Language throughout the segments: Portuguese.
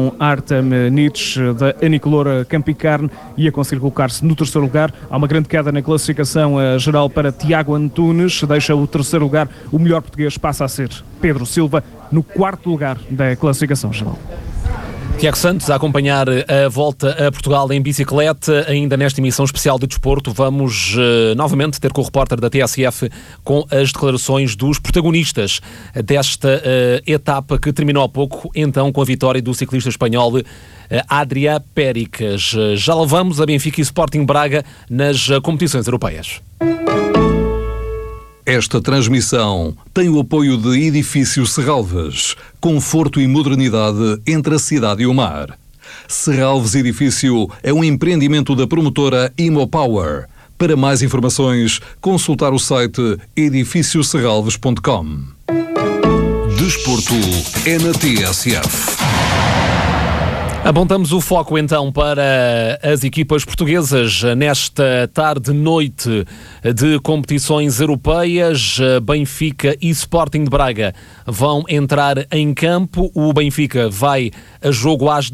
com Artem Nietzsche da Anicolor Campicarne e a conseguir colocar-se no terceiro lugar. Há uma grande queda na classificação geral para Tiago Antunes, deixa o terceiro lugar. O melhor português passa a ser Pedro Silva no quarto lugar da classificação geral. Tiago Santos a acompanhar a volta a Portugal em bicicleta. Ainda nesta emissão especial de desporto vamos novamente ter com o repórter da TSF com as declarações dos protagonistas desta etapa que terminou há pouco, então com a vitória do ciclista espanhol Adrià Péricas. Já lá vamos a Benfica e Sporting Braga nas competições europeias. Esta transmissão tem o apoio de Edifício Serralves, conforto e modernidade entre a cidade e o mar. Serralves Edifício é um empreendimento da promotora Imopower. Para mais informações, consultar o site edifícioserralves.com. Desporto é na TSF. Apontamos o foco então para as equipas portuguesas nesta tarde-noite de competições europeias. Benfica e Sporting de Braga vão entrar em campo. O Benfica vai a jogo às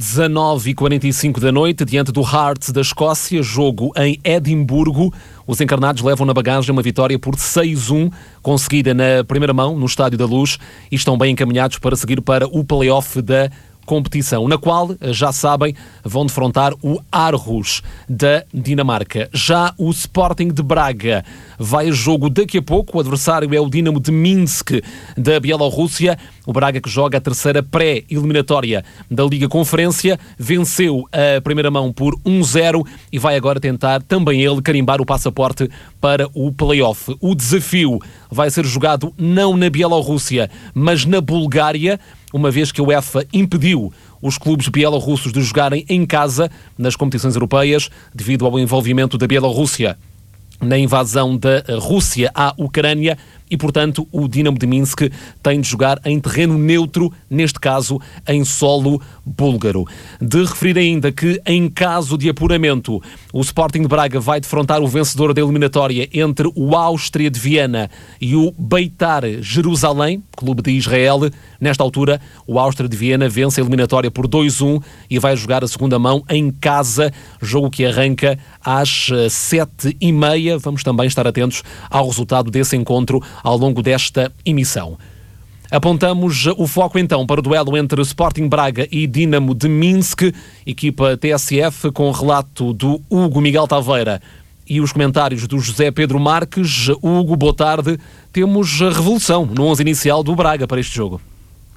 19h45 da noite diante do Hearts da Escócia, jogo em Edimburgo. Os encarnados levam na bagagem uma vitória por 6-1, conseguida na primeira mão no Estádio da Luz, e estão bem encaminhados para seguir para o play-off da competição, na qual, já sabem, vão defrontar o Aarhus da Dinamarca. Já o Sporting de Braga vai a jogo daqui a pouco. O adversário é o Dinamo de Minsk da Bielorrússia. O Braga, que joga a terceira pré-eliminatória da Liga Conferência, venceu a primeira mão por 1-0 e vai agora tentar também ele carimbar o passaporte para o play-off. O desafio vai ser jogado não na Bielorrússia, mas na Bulgária, uma vez que a UEFA impediu os clubes bielorrussos de jogarem em casa nas competições europeias devido ao envolvimento da Bielorrússia na invasão da Rússia à Ucrânia, e, portanto, o Dinamo de Minsk tem de jogar em terreno neutro, neste caso em solo búlgaro. De referir ainda que, em caso de apuramento, o Sporting de Braga vai defrontar o vencedor da eliminatória entre o Áustria de Viena e o Beitar Jerusalém, clube de Israel. Nesta altura, o Áustria de Viena vence a eliminatória por 2-1 e vai jogar a segunda mão em casa, jogo que arranca às 7h30. Vamos também estar atentos ao resultado desse encontro ao longo desta emissão. Apontamos o foco então para o duelo entre Sporting Braga e Dinamo de Minsk, equipa TSF, com o relato do Hugo Miguel Taveira e os comentários do José Pedro Marques. Hugo, boa tarde. Temos a revolução no 11 inicial do Braga para este jogo.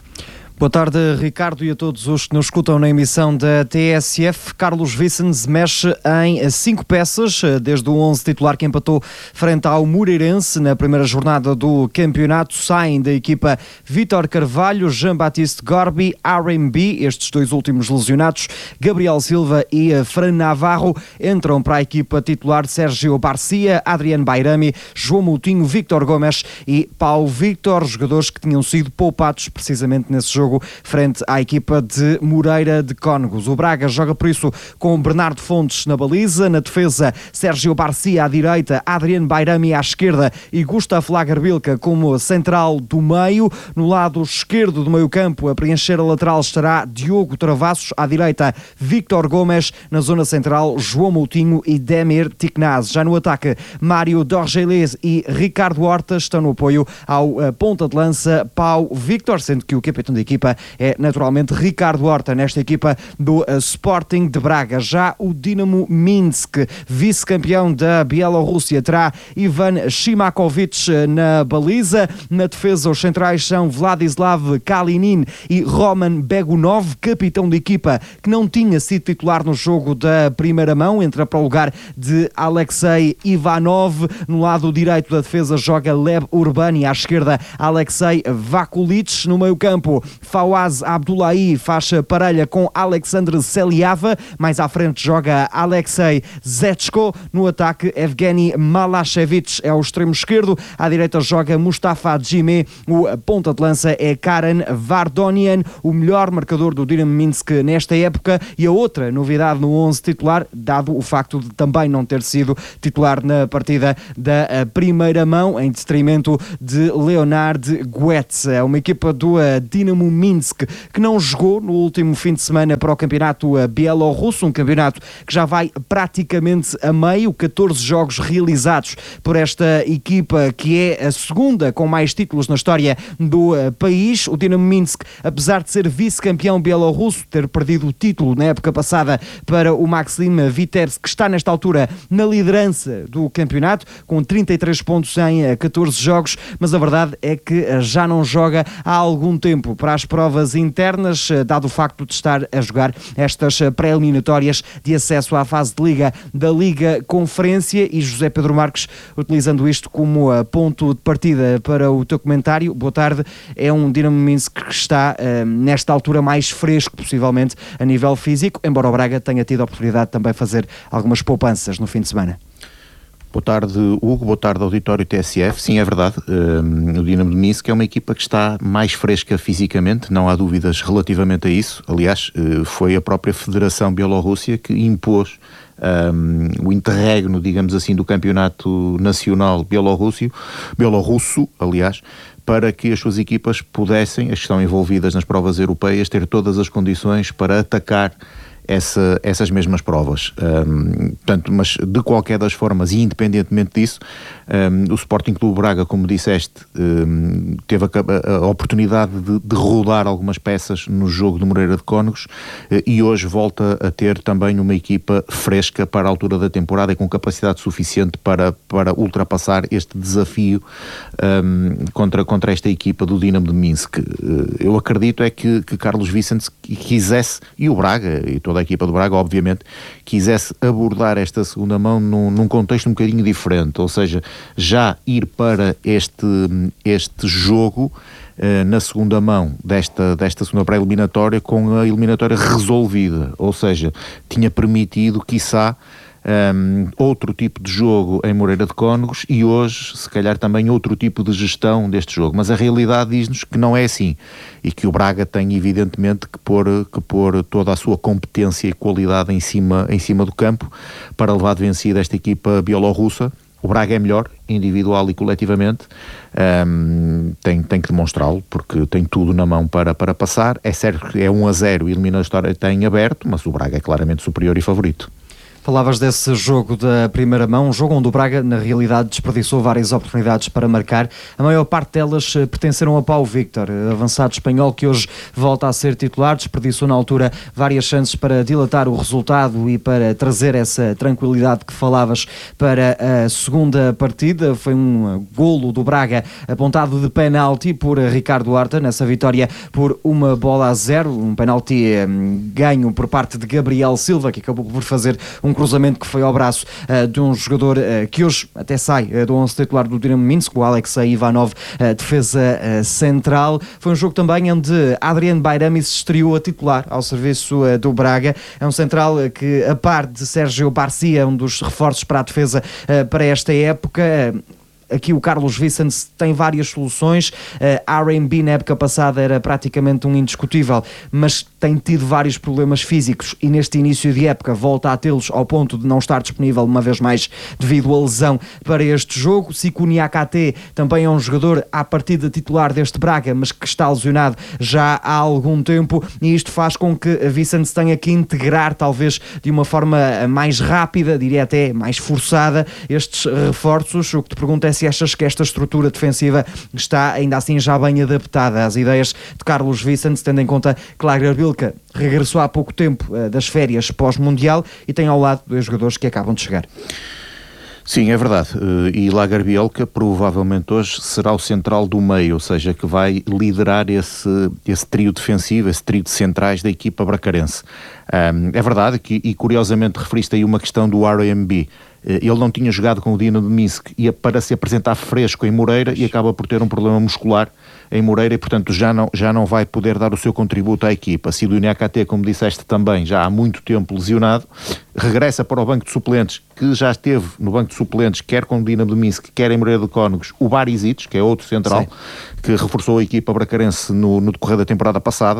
Boa tarde, Ricardo, e a todos os que nos escutam na emissão da TSF. Carlos Vicens mexe em 5 peças, desde o 11 titular que empatou frente ao Moreirense na primeira jornada do campeonato. Saem da equipa Vítor Carvalho, Jean-Baptiste Gorbi, RMB, estes dois últimos lesionados, Gabriel Silva e Fran Navarro. Entram para a equipa titular Sérgio Barcia, Adriano Bairami, João Moutinho, Víctor Gomes e Pau Victor, jogadores que tinham sido poupados precisamente nesse jogo frente à equipa de Moreira de Cónegos. O Braga joga por isso com Bernardo Fontes na baliza, na defesa Sérgio Barcia à direita, Adriano Bairami à esquerda e Gustav Lagerbilka como central do meio. No lado esquerdo do meio campo, a preencher a lateral, estará Diogo Travassos, à direita Víctor Gomes, na zona central João Moutinho e Demir Tiknaz. Já no ataque, Mário Dorgeles e Ricardo Horta estão no apoio ao ponta de lança Pau Victor, sendo que o capitão da equipa é naturalmente Ricardo Horta, nesta equipa do Sporting de Braga. Já o Dinamo Minsk, vice-campeão da Bielorrússia, terá Ivan Shimakovic na baliza. Na defesa, os centrais são Vladislav Kalinin e Roman Begunov, capitão da equipa, que não tinha sido titular no jogo da primeira mão, entra para o lugar de Alexei Ivanov. No lado direito da defesa joga Lev Urbani, à esquerda Alexei Vakulic. No meio campo, Fawaz Abdullahi faz parelha com Alexandre Seliava, mais à frente joga Alexei Zetschko. No ataque, Evgeny Malashevich é o extremo esquerdo, à direita joga Mustafa Djimé, o ponta de lança é Karen Vardonian, o melhor marcador do Dinamo Minsk nesta época, e a outra novidade no 11 titular, dado o facto de também não ter sido titular na partida da primeira mão, em detrimento de Leonard Goetz. É uma equipa do Dinamo Minsk, que não jogou no último fim de semana para o campeonato bielorrusso, um campeonato que já vai praticamente a meio, 14 jogos realizados por esta equipa, que é a segunda com mais títulos na história do país. O Dinamo Minsk, apesar de ser vice-campeão bielorrusso, ter perdido o título na época passada para o Maxim Vitebsk, que está nesta altura na liderança do campeonato, com 33 pontos em 14 jogos, mas a verdade é que já não joga há algum tempo para as provas internas, dado o facto de estar a jogar estas pré-eliminatórias de acesso à fase de Liga da Liga Conferência. E José Pedro Marques, utilizando isto como ponto de partida para o teu comentário, boa tarde, é um Dinamo Minsk que está nesta altura mais fresco, possivelmente, a nível físico, embora o Braga tenha tido a oportunidade de também fazer algumas poupanças no fim de semana. Boa tarde, Hugo. Boa tarde, auditório TSF. Sim, é verdade. O Dinamo de Minsk é uma equipa que está mais fresca fisicamente, não há dúvidas relativamente a isso. Aliás, foi a própria Federação Bielorrússia que impôs o interregno, digamos assim, do campeonato nacional bielorrusso, aliás, para que as suas equipas pudessem, as que estão envolvidas nas provas europeias, ter todas as condições para atacar essas mesmas provas. Portanto, mas de qualquer das formas, e independentemente disso, o Sporting Clube Braga, como disseste, teve a oportunidade de rodar algumas peças no jogo de Moreira de Cónegos, e hoje volta a ter também uma equipa fresca para a altura da temporada e com capacidade suficiente para ultrapassar este desafio contra esta equipa do Dinamo de Minsk. Eu acredito é que Carlos Vicente quisesse, e o Braga, e toda a equipa do Braga, obviamente, quisesse abordar esta segunda mão num contexto um bocadinho diferente, ou seja, já ir para este jogo na segunda mão desta segunda pré-eliminatória com a eliminatória resolvida, ou seja, tinha permitido, quiçá, outro tipo de jogo em Moreira de Cónegos e hoje, se calhar, também outro tipo de gestão deste jogo. Mas a realidade diz-nos que não é assim e que o Braga tem, evidentemente, que pôr toda a sua competência e qualidade em cima do campo para levar de vencida esta equipa bielorrussa. O Braga é melhor, individual e coletivamente, tem que demonstrá-lo, porque tem tudo na mão para passar. É certo que é 1-0 e elimina a história, tem aberto, mas o Braga é claramente superior e favorito. Falavas desse jogo da primeira mão, um jogo onde o Braga, na realidade, desperdiçou várias oportunidades para marcar. A maior parte delas pertenceram a Paulo Victor, avançado espanhol que hoje volta a ser titular. Desperdiçou na altura várias chances para dilatar o resultado e para trazer essa tranquilidade que falavas para a segunda partida. Foi um golo do Braga apontado de penalti por Ricardo Horta, nessa vitória por 1-0. Um penalti ganho por parte de Gabriel Silva, que acabou por fazer um cruzamento que foi ao braço de um jogador que hoje até sai do 11 titular do Dinamo Minsk, o Alexei Ivanov, defesa central. Foi um jogo também onde Adrian Bayrami se estreou a titular ao serviço do Braga. É um central que, a par de Sérgio Barcia, um dos reforços para a defesa para esta época. Aqui o Carlos Vicente tem várias soluções. R&B na época passada era praticamente um indiscutível, mas tem tido vários problemas físicos e neste início de época volta a tê-los ao ponto de não estar disponível uma vez mais devido à lesão para este jogo. Siku Niakate também é um jogador à partida titular deste Braga, mas que está lesionado já há algum tempo, e isto faz com que Vicente tenha que integrar, talvez de uma forma mais rápida, diria até mais forçada, estes reforços. O que te pergunto é se achas que esta estrutura defensiva está ainda assim já bem adaptada às ideias de Carlos Vicente, tendo em conta que Lagerbilka regressou há pouco tempo das férias pós-mundial e tem ao lado dois jogadores que acabam de chegar. Sim, é verdade. E Lagerbielka provavelmente hoje será o central do meio, ou seja, que vai liderar esse trio defensivo, esse trio de centrais da equipa bracarense. É verdade que, e curiosamente referiste aí uma questão do RMB. Ele não tinha jogado com o Dinamo de Minsk, ia para se apresentar fresco em Moreira e acaba por ter um problema muscular em Moreira e, portanto, já não vai poder dar o seu contributo à equipa. Sidu Niakate, como disseste também, já há muito tempo lesionado, regressa para o banco de suplentes, que já esteve no banco de suplentes, quer com o Dinamo de Minsk, quer em Moreira de Cónegos, o Barisic, que é outro central, sim, que reforçou a equipa bracarense no decorrer da temporada passada.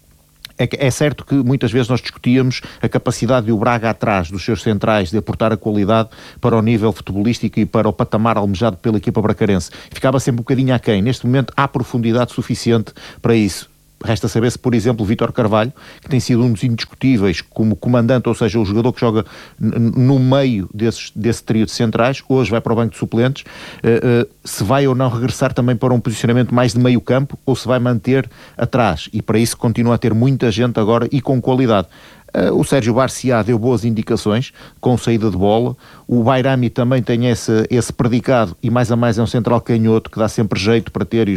É certo que muitas vezes nós discutíamos a capacidade de o Braga atrás dos seus centrais de aportar a qualidade para o nível futebolístico e para o patamar almejado pela equipa bracarense. Ficava sempre um bocadinho aquém. Neste momento há profundidade suficiente para isso. Resta saber se, por exemplo, Vítor Carvalho, que tem sido um dos indiscutíveis como comandante, ou seja, o jogador que joga no meio desse trio de centrais, hoje vai para o banco de suplentes, se vai ou não regressar também para um posicionamento mais de meio campo, ou se vai manter atrás, e para isso continua a ter muita gente agora e com qualidade. O Sérgio Barciá deu boas indicações com saída de bola. O Bairami também tem esse predicado, e mais a mais é um central canhoto que dá sempre jeito para ter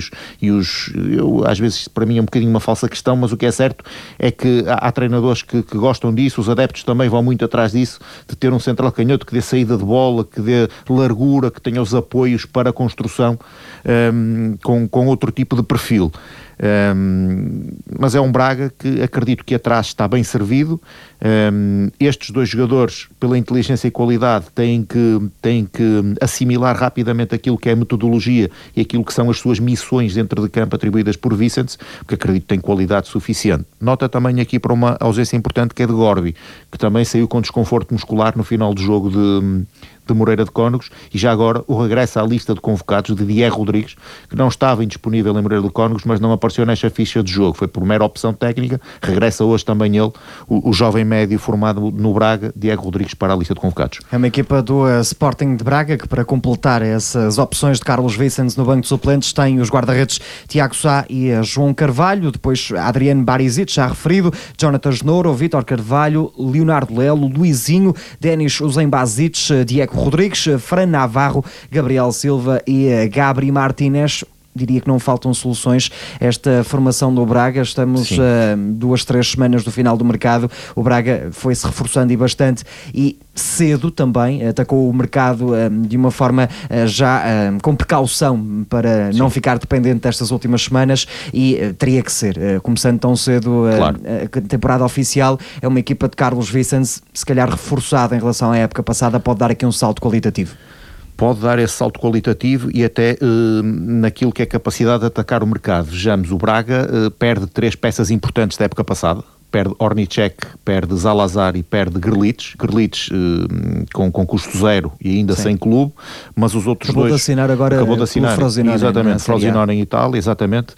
às vezes para mim é um bocadinho uma falsa questão, mas o que é certo é que há treinadores que gostam disso, os adeptos também vão muito atrás disso, de ter um central canhoto que dê saída de bola, que dê largura, que tenha os apoios para a construção, com outro tipo de perfil. Mas é um Braga que acredito que atrás está bem servido. Estes dois jogadores, pela inteligência e qualidade, têm que assimilar rapidamente aquilo que é a metodologia e aquilo que são as suas missões dentro de campo atribuídas por Vicente, porque acredito que tem qualidade suficiente. Nota também aqui para uma ausência importante, que é de Gorbi, que também saiu com desconforto muscular no final do jogo de Moreira de Cónegos, e já agora o regresso à lista de convocados de Diego Rodrigues, que não estava indisponível em Moreira de Cónegos, mas não apareceu nesta ficha de jogo, foi por mera opção técnica. Regressa hoje também ele, o jovem médio formado no Braga, Diego Rodrigues, para a lista de convocados. É uma equipa do Sporting de Braga que, para completar essas opções de Carlos Vicens no banco de suplentes, tem os guarda-redes Tiago Sá e João Carvalho, depois Adriano Barisic, já referido, Jonathan Genouro, Vítor Carvalho, Leonardo Lelo, Luizinho, Denis Uzembazic, Diego Rodrigues, Fran Navarro, Gabriel Silva e Gabri Martínez. Diria que não faltam soluções esta formação do Braga. Estamos 2-3 semanas do final do mercado. O Braga foi-se reforçando e bastante, e cedo também atacou o mercado de uma forma já com precaução, para não ficar dependente destas últimas semanas, e teria que ser, começando tão cedo a temporada oficial. É uma equipa de Carlos Vicens, se calhar reforçada em relação à época passada, pode dar aqui um salto qualitativo. Pode dar esse salto qualitativo e até naquilo que é capacidade de atacar o mercado. Vejamos, o Braga perde 3 peças importantes da época passada. Perde Ornicek, perde Zalazar e perde Grlic. Grlic com custo zero e ainda sem clube, mas os outros acabou dois... Acabou de assinar Frosinone, exatamente, Frosinone em Itália, exatamente.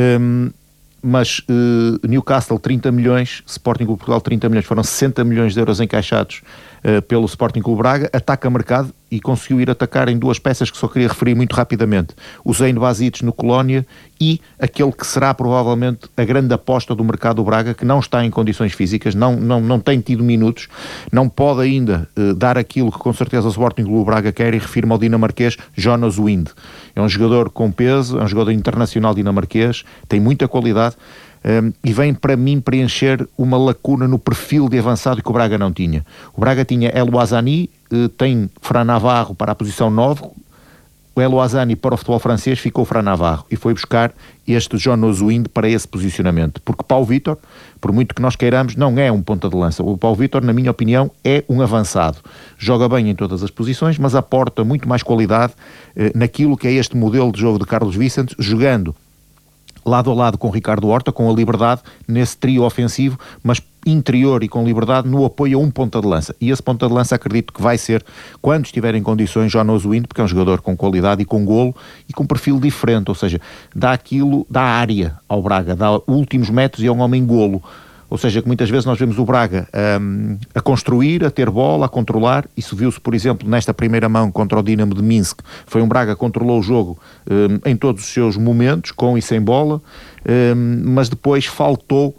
Mas Newcastle 30 milhões, Sporting Clube Portugal 30 milhões, foram 60 milhões de euros encaixados pelo Sporting Clube Braga. Ataca mercado e conseguiu ir atacar em 2 peças que só queria referir muito rapidamente: o Zane Basic no Colónia e aquele que será provavelmente a grande aposta do mercado do Braga, que não está em condições físicas, não tem tido minutos, não pode ainda dar aquilo que com certeza o Sporting Clube Braga quer, e refiro-me ao dinamarquês Jonas Wind. É um jogador com peso, é um jogador internacional dinamarquês, tem muita qualidade, e vem para mim preencher uma lacuna no perfil de avançado que o Braga não tinha. O Braga tinha El Ouazzani, tem Fran Navarro para a posição 9, o El Ouazzani para o futebol francês, ficou Fran Navarro, e foi buscar este Jonas Wind para esse posicionamento, porque Paulo Vítor, por muito que nós queiramos, não é um ponta de lança. O Paulo Vítor, na minha opinião, é um avançado, joga bem em todas as posições, mas aporta muito mais qualidade naquilo que é este modelo de jogo de Carlos Vicente, jogando lado a lado com Ricardo Horta, com a liberdade nesse trio ofensivo, mas interior e com liberdade no apoio a um ponta de lança. E esse ponta de lança acredito que vai ser, quando estiver em condições, Jonas Wind, porque é um jogador com qualidade e com golo e com perfil diferente, ou seja, dá área ao Braga, dá últimos metros e é um homem golo. Ou seja, que muitas vezes nós vemos o Braga a construir, a ter bola, a controlar. Isso viu-se, por exemplo, nesta primeira mão contra o Dinamo de Minsk. Foi um Braga que controlou o jogo em todos os seus momentos, com e sem bola, mas depois faltou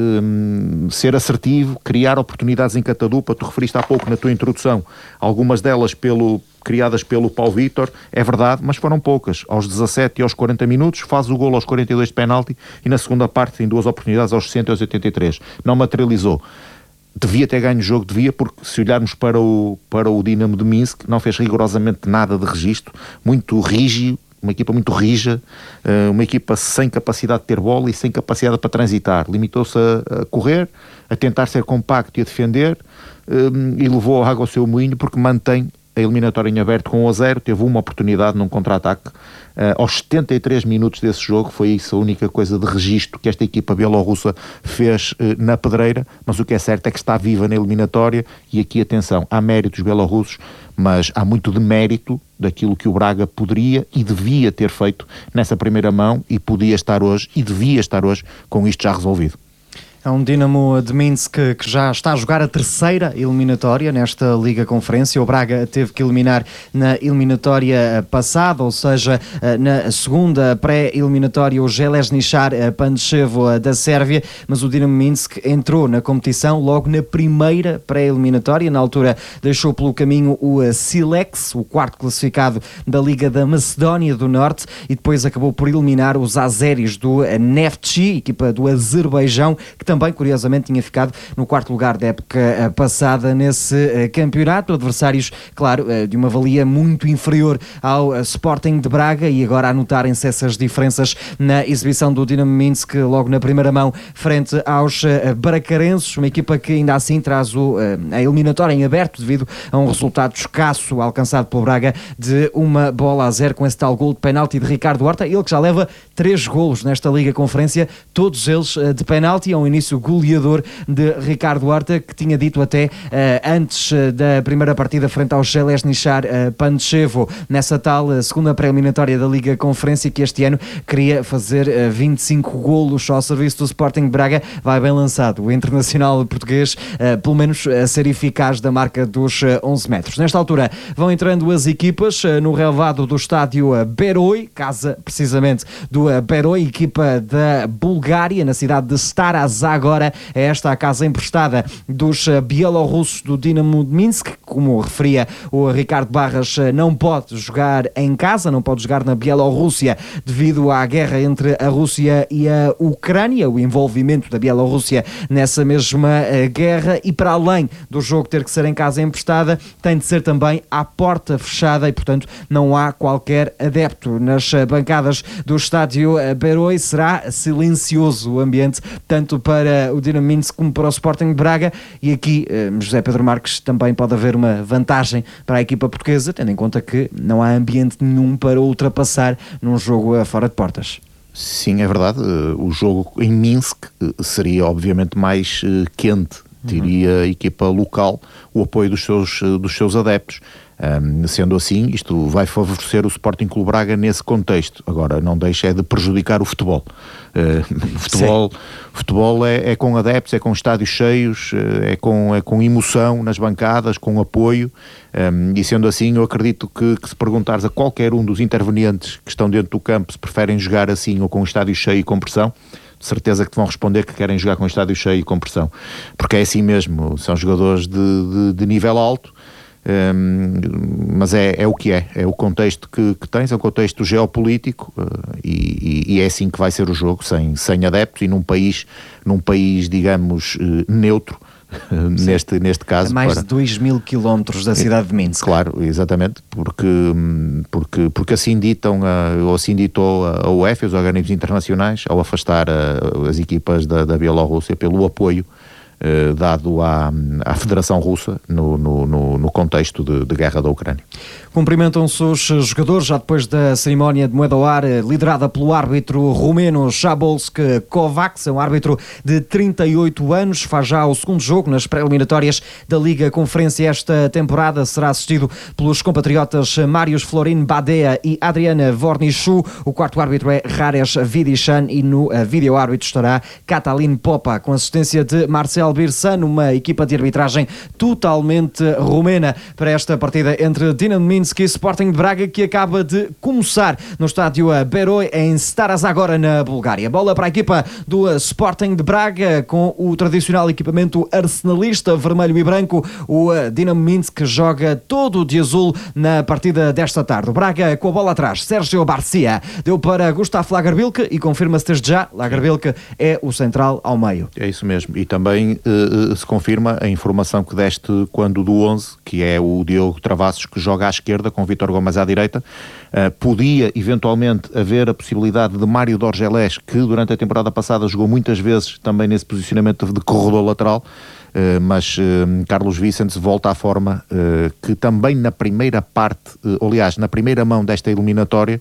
ser assertivo, criar oportunidades em catadupa. Tu referiste há pouco na tua introdução, algumas delas criadas pelo Paulo Vítor, é verdade, mas foram poucas. Aos 17 e aos 40 minutos, faz o golo aos 42 de penalti, e na segunda parte tem 2 oportunidades aos 60 e aos 83. Não materializou. Devia ter ganho o jogo, porque se olharmos para o Dinamo de Minsk, não fez rigorosamente nada de registro, muito rígido, uma equipa muito rija, uma equipa sem capacidade de ter bola e sem capacidade para transitar. Limitou-se a correr, a tentar ser compacto e a defender, e levou a água ao seu moinho, porque mantém a eliminatória em aberto com 1-0, teve uma oportunidade num contra-ataque. Aos 73 minutos desse jogo, foi isso a única coisa de registro que esta equipa bielorrussa fez na pedreira, mas o que é certo é que está viva na eliminatória, e aqui, atenção, há méritos bielorrussos, mas há muito de mérito daquilo que o Braga poderia e devia ter feito nessa primeira mão, e podia estar hoje, e devia estar hoje, com isto já resolvido. É um Dinamo de Minsk que já está a jogar a terceira eliminatória nesta Liga Conferência. O Braga teve que eliminar na eliminatória passada, ou seja, na segunda pré-eliminatória, o Željezničar Pančevo da Sérvia, mas o Dinamo Minsk entrou na competição logo na primeira pré-eliminatória. Na altura deixou pelo caminho o Silex, o quarto classificado da Liga da Macedónia do Norte, e depois acabou por eliminar os azeris do Neftchi, equipa do Azerbaijão, que também, curiosamente, tinha ficado no quarto lugar da época passada nesse campeonato. Adversários, claro, de uma valia muito inferior ao Sporting de Braga, e agora a notarem-se essas diferenças na exibição do Dinamo Minsk logo na primeira mão frente aos bracarenses, uma equipa que ainda assim traz a eliminatória em aberto devido a um resultado escasso alcançado pelo Braga de 1-0 com esse tal gol de penalti de Ricardo Horta, ele que já leva 3 golos nesta Liga Conferência, todos eles de penalti, ao início goleador de Ricardo Horta, que tinha dito até antes da primeira partida frente ao Željezničar Pančevo, nessa tal segunda pré-eliminatória da Liga Conferência, que este ano queria fazer 25 golos só ao serviço do Sporting de Braga. Vai bem lançado o internacional português, pelo menos a ser eficaz da marca dos 11 metros. Nesta altura vão entrando as equipas no relvado do estádio Beroi, casa precisamente do Beroi, equipa da Bulgária, na cidade de Stara Zagora. É esta a casa emprestada dos bielorrussos do Dinamo de Minsk. Como referia o Ricardo Barras, não pode jogar em casa, não pode jogar na Bielorrússia devido à guerra entre a Rússia e a Ucrânia, o envolvimento da Bielorrússia nessa mesma guerra, e para além do jogo ter que ser em casa emprestada, tem de ser também à porta fechada, e portanto não há qualquer adepto nas bancadas do estádio Beroi. Será silencioso o ambiente, tanto para o Dinamo Minsk como para o Sporting de Braga, e aqui José Pedro Marques, também pode haver uma vantagem para a equipa portuguesa, tendo em conta que não há ambiente nenhum para ultrapassar num jogo fora de portas. Sim, é verdade. O jogo em Minsk seria obviamente mais quente, teria a equipa local o apoio dos seus adeptos. Sendo assim, isto vai favorecer o Sporting Clube Braga nesse contexto. Agora, não deixa de prejudicar o futebol. Futebol é com adeptos, é com estádios cheios, é com emoção nas bancadas, com apoio, e sendo assim, eu acredito que se perguntares a qualquer um dos intervenientes que estão dentro do campo se preferem jogar assim ou com estádio cheio e com pressão, de certeza que te vão responder que querem jogar com estádio cheio e com pressão, porque é assim mesmo, são jogadores de nível alto. Mas é o que é o contexto que tens, é um contexto geopolítico, e é assim que vai ser o jogo, sem adeptos, e num país digamos neutro, neste caso. A mais de 2.000 quilómetros da cidade de Minsk. Claro, exatamente, porque assim ditam, ou assim ditou a UEFA, os organismos internacionais, ao afastar as equipas da Bielorrússia pelo apoio dado à Federação Russa no contexto de guerra da Ucrânia. Cumprimentam-se os jogadores já depois da cerimónia de moeda ao ar, liderada pelo árbitro rumeno Szabolcs Kovacs, um árbitro de 38 anos, faz já o segundo jogo nas pré-eliminatórias da Liga Conferência esta temporada. Será assistido pelos compatriotas Marius Florin Badea e Adriana Vornichu. O quarto árbitro é Rares Vidichan, e no vídeo-árbitro estará Katalin Popa, com assistência de Marcel Birsan, uma equipa de arbitragem totalmente romena para esta partida entre Dinamo Minsk e Sporting de Braga, que acaba de começar no estádio Beroi em Stara Zagora, na Bulgária. Bola para a equipa do Sporting de Braga, com o tradicional equipamento arsenalista vermelho e branco. O Dinamo Minsk joga todo de azul na partida desta tarde. O Braga com a bola atrás, Sérgio Barcia deu para Gustav Lagerbielke, e confirma-se desde já, Lagerbielke é o central ao meio. É isso mesmo, e também se confirma a informação que deste quando do 11, que é o Diogo Travassos, que joga à esquerda com Vítor Gomes à direita. Podia eventualmente haver a possibilidade de Mário Dorgelés, que durante a temporada passada jogou muitas vezes também nesse posicionamento de corredor lateral, mas Carlos Vicente volta à forma que também na primeira parte, aliás, na primeira mão desta eliminatória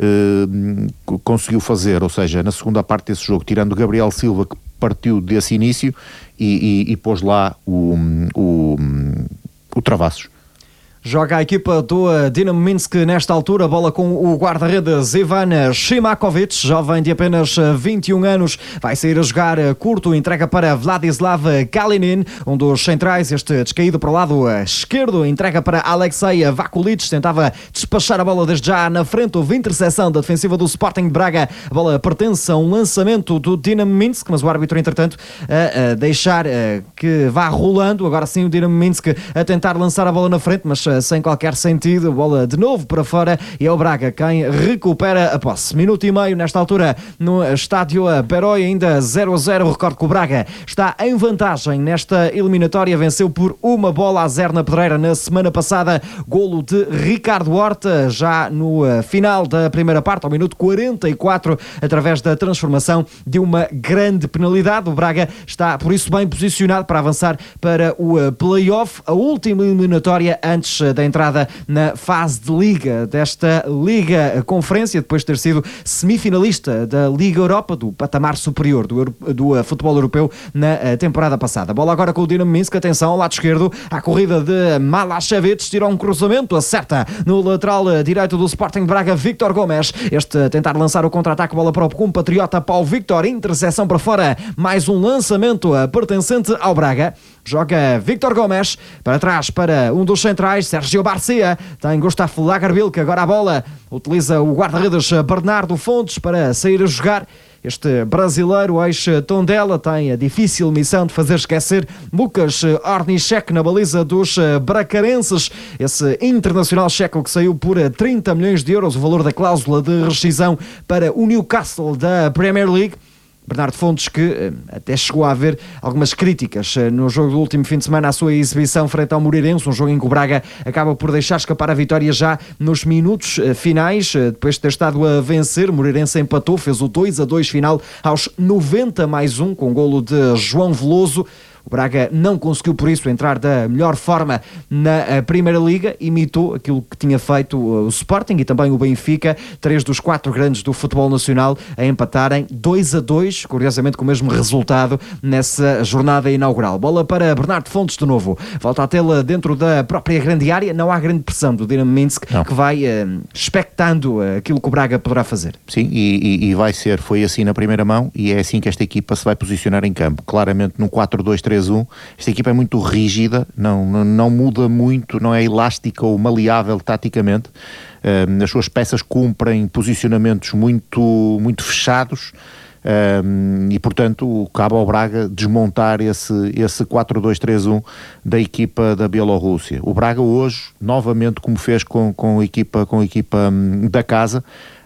conseguiu fazer, ou seja, na segunda parte desse jogo, tirando Gabriel Silva, que partiu desse início e pôs lá o Travassos. Joga a equipa do Dinamo Minsk nesta altura, bola com o guarda-redes Ivan Shimakovic, jovem de apenas 21 anos, vai sair a jogar curto, entrega para Vladislav Kalinin, um dos centrais, este descaído para o lado esquerdo, entrega para Alexei Vakulic, tentava despachar a bola desde já na frente, houve interseção da defensiva do Sporting de Braga, a bola pertence a um lançamento do Dinamo Minsk, mas o árbitro entretanto a deixar que vá rolando, agora sim o Dinamo Minsk a tentar lançar a bola na frente, mas sem qualquer sentido, bola de novo para fora e é o Braga quem recupera a posse. Minuto e meio nesta altura no estádio Peroi, ainda 0-0, recordo que o Braga está em vantagem nesta eliminatória, venceu por 1-0 na Pedreira na semana passada, golo de Ricardo Horta já no final da primeira parte, ao minuto 44, através da transformação de uma grande penalidade. O Braga está por isso bem posicionado para avançar para o play-off, a última eliminatória antes da entrada na fase de Liga desta Liga Conferência, depois de ter sido semifinalista da Liga Europa, do patamar superior do futebol europeu na temporada passada. Bola agora com o Dinamo Minsk, atenção, ao lado esquerdo, à corrida de Malašević, tirou um cruzamento, acerta no lateral direito do Sporting de Braga, Víctor Gomes, este a tentar lançar o contra-ataque, bola para o compatriota Paulo Víctor, interseção para fora, mais um lançamento pertencente ao Braga. Joga Víctor Gomes para trás para um dos centrais, Sérgio Barcia, tem Gustavo Lagerbielke, agora a bola, utiliza o guarda-redes Bernardo Fontes para sair a jogar. Este brasileiro ex-Tondela tem a difícil missão de fazer esquecer Lukas Ornišek na baliza dos bracarenses, esse internacional checo que saiu por 30 milhões de euros, o valor da cláusula de rescisão para o Newcastle da Premier League. Bernardo Fontes, que até chegou a haver algumas críticas no jogo do último fim de semana à sua exibição frente ao Moreirense, um jogo em que o Braga acaba por deixar escapar a vitória já nos minutos finais, depois de ter estado a vencer. O Moreirense empatou, fez o 2-2 final aos 90+1 com o golo de João Veloso. O Braga não conseguiu, por isso, entrar da melhor forma na Primeira Liga, imitou aquilo que tinha feito o Sporting e também o Benfica, 3 dos 4 grandes do futebol nacional, a empatarem 2-2, curiosamente com o mesmo resultado nessa jornada inaugural. Bola para Bernardo Fontes de novo, volta a tê-la dentro da própria grande área, não há grande pressão do Dinamo Minsk, que vai expectando aquilo que o Braga poderá fazer. Sim, e vai ser, foi assim na primeira mão e é assim que esta equipa se vai posicionar em campo, claramente num 4-2-3-1. Esta equipa é muito rígida, não muda muito, não é elástica ou maleável taticamente. As suas peças cumprem posicionamentos muito fechados. E portanto cabe ao Braga desmontar esse 4-2-3-1 da equipa da Bielorrússia. O Braga hoje, novamente, como fez com a equipa da casa,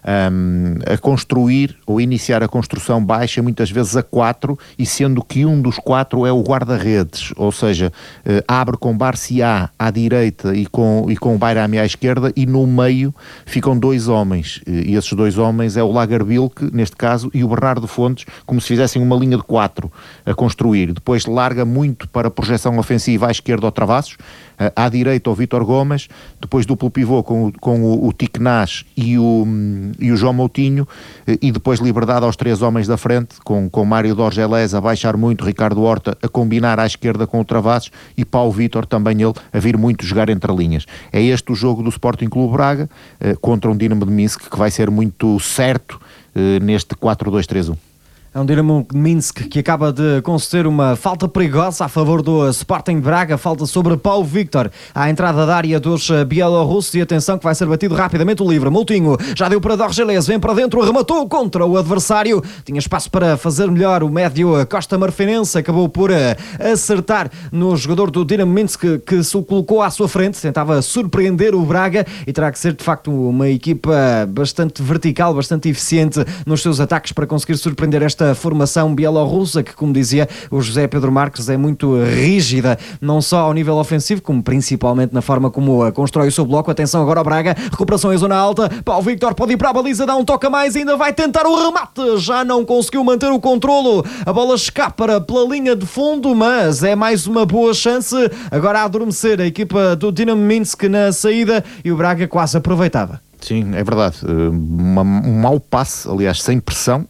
a construir ou iniciar a construção baixa muitas vezes a 4, e sendo que um dos 4 é o guarda-redes, ou seja, abre com Barcia à direita e com o Bayrami à esquerda, e no meio ficam 2 homens, e esses 2 homens é o Lagerbielke neste caso e o Bernardo Fontes, como se fizessem uma linha de 4 a construir. Depois larga muito para a projeção ofensiva à esquerda ao Travassos, à direita o Vítor Gomes, depois duplo pivô com o Tiknás e o João Moutinho, e depois liberdade aos 3 homens da frente, com Mário Dorgelés a baixar muito, Ricardo Horta a combinar à esquerda com o Travassos e Paulo Vítor também ele a vir muito jogar entre linhas. É este o jogo do Sporting Clube Braga contra um Dinamo de Minsk que vai ser muito certo neste 4-2-3-1. É um Dinamo Minsk que acaba de conceder uma falta perigosa a favor do Sporting de Braga, falta sobre Paulo Víctor à entrada da área dos bielorrussos, e atenção que vai ser batido rapidamente o livre. Moutinho já deu para Dorgelés, vem para dentro, rematou contra o adversário, tinha espaço para fazer melhor o médio Costa Marfenense, acabou por acertar no jogador do Dinamo Minsk que se o colocou à sua frente, tentava surpreender o Braga, e terá que ser de facto uma equipa bastante vertical, bastante eficiente nos seus ataques para conseguir surpreender esta esta formação bielorrussa, que, como dizia o José Pedro Marques, é muito rígida, não só ao nível ofensivo, como principalmente na forma como constrói o seu bloco. Atenção agora ao Braga, recuperação em zona alta, Paulo Victor pode ir para a baliza, dá um toque a mais, ainda vai tentar o remate, já não conseguiu manter o controlo, a bola escapa pela linha de fundo, mas é mais uma boa chance agora a adormecer a equipa do Dinamo Minsk na saída, e o Braga quase aproveitava. Sim, é verdade. Um mau passe, aliás, sem pressão.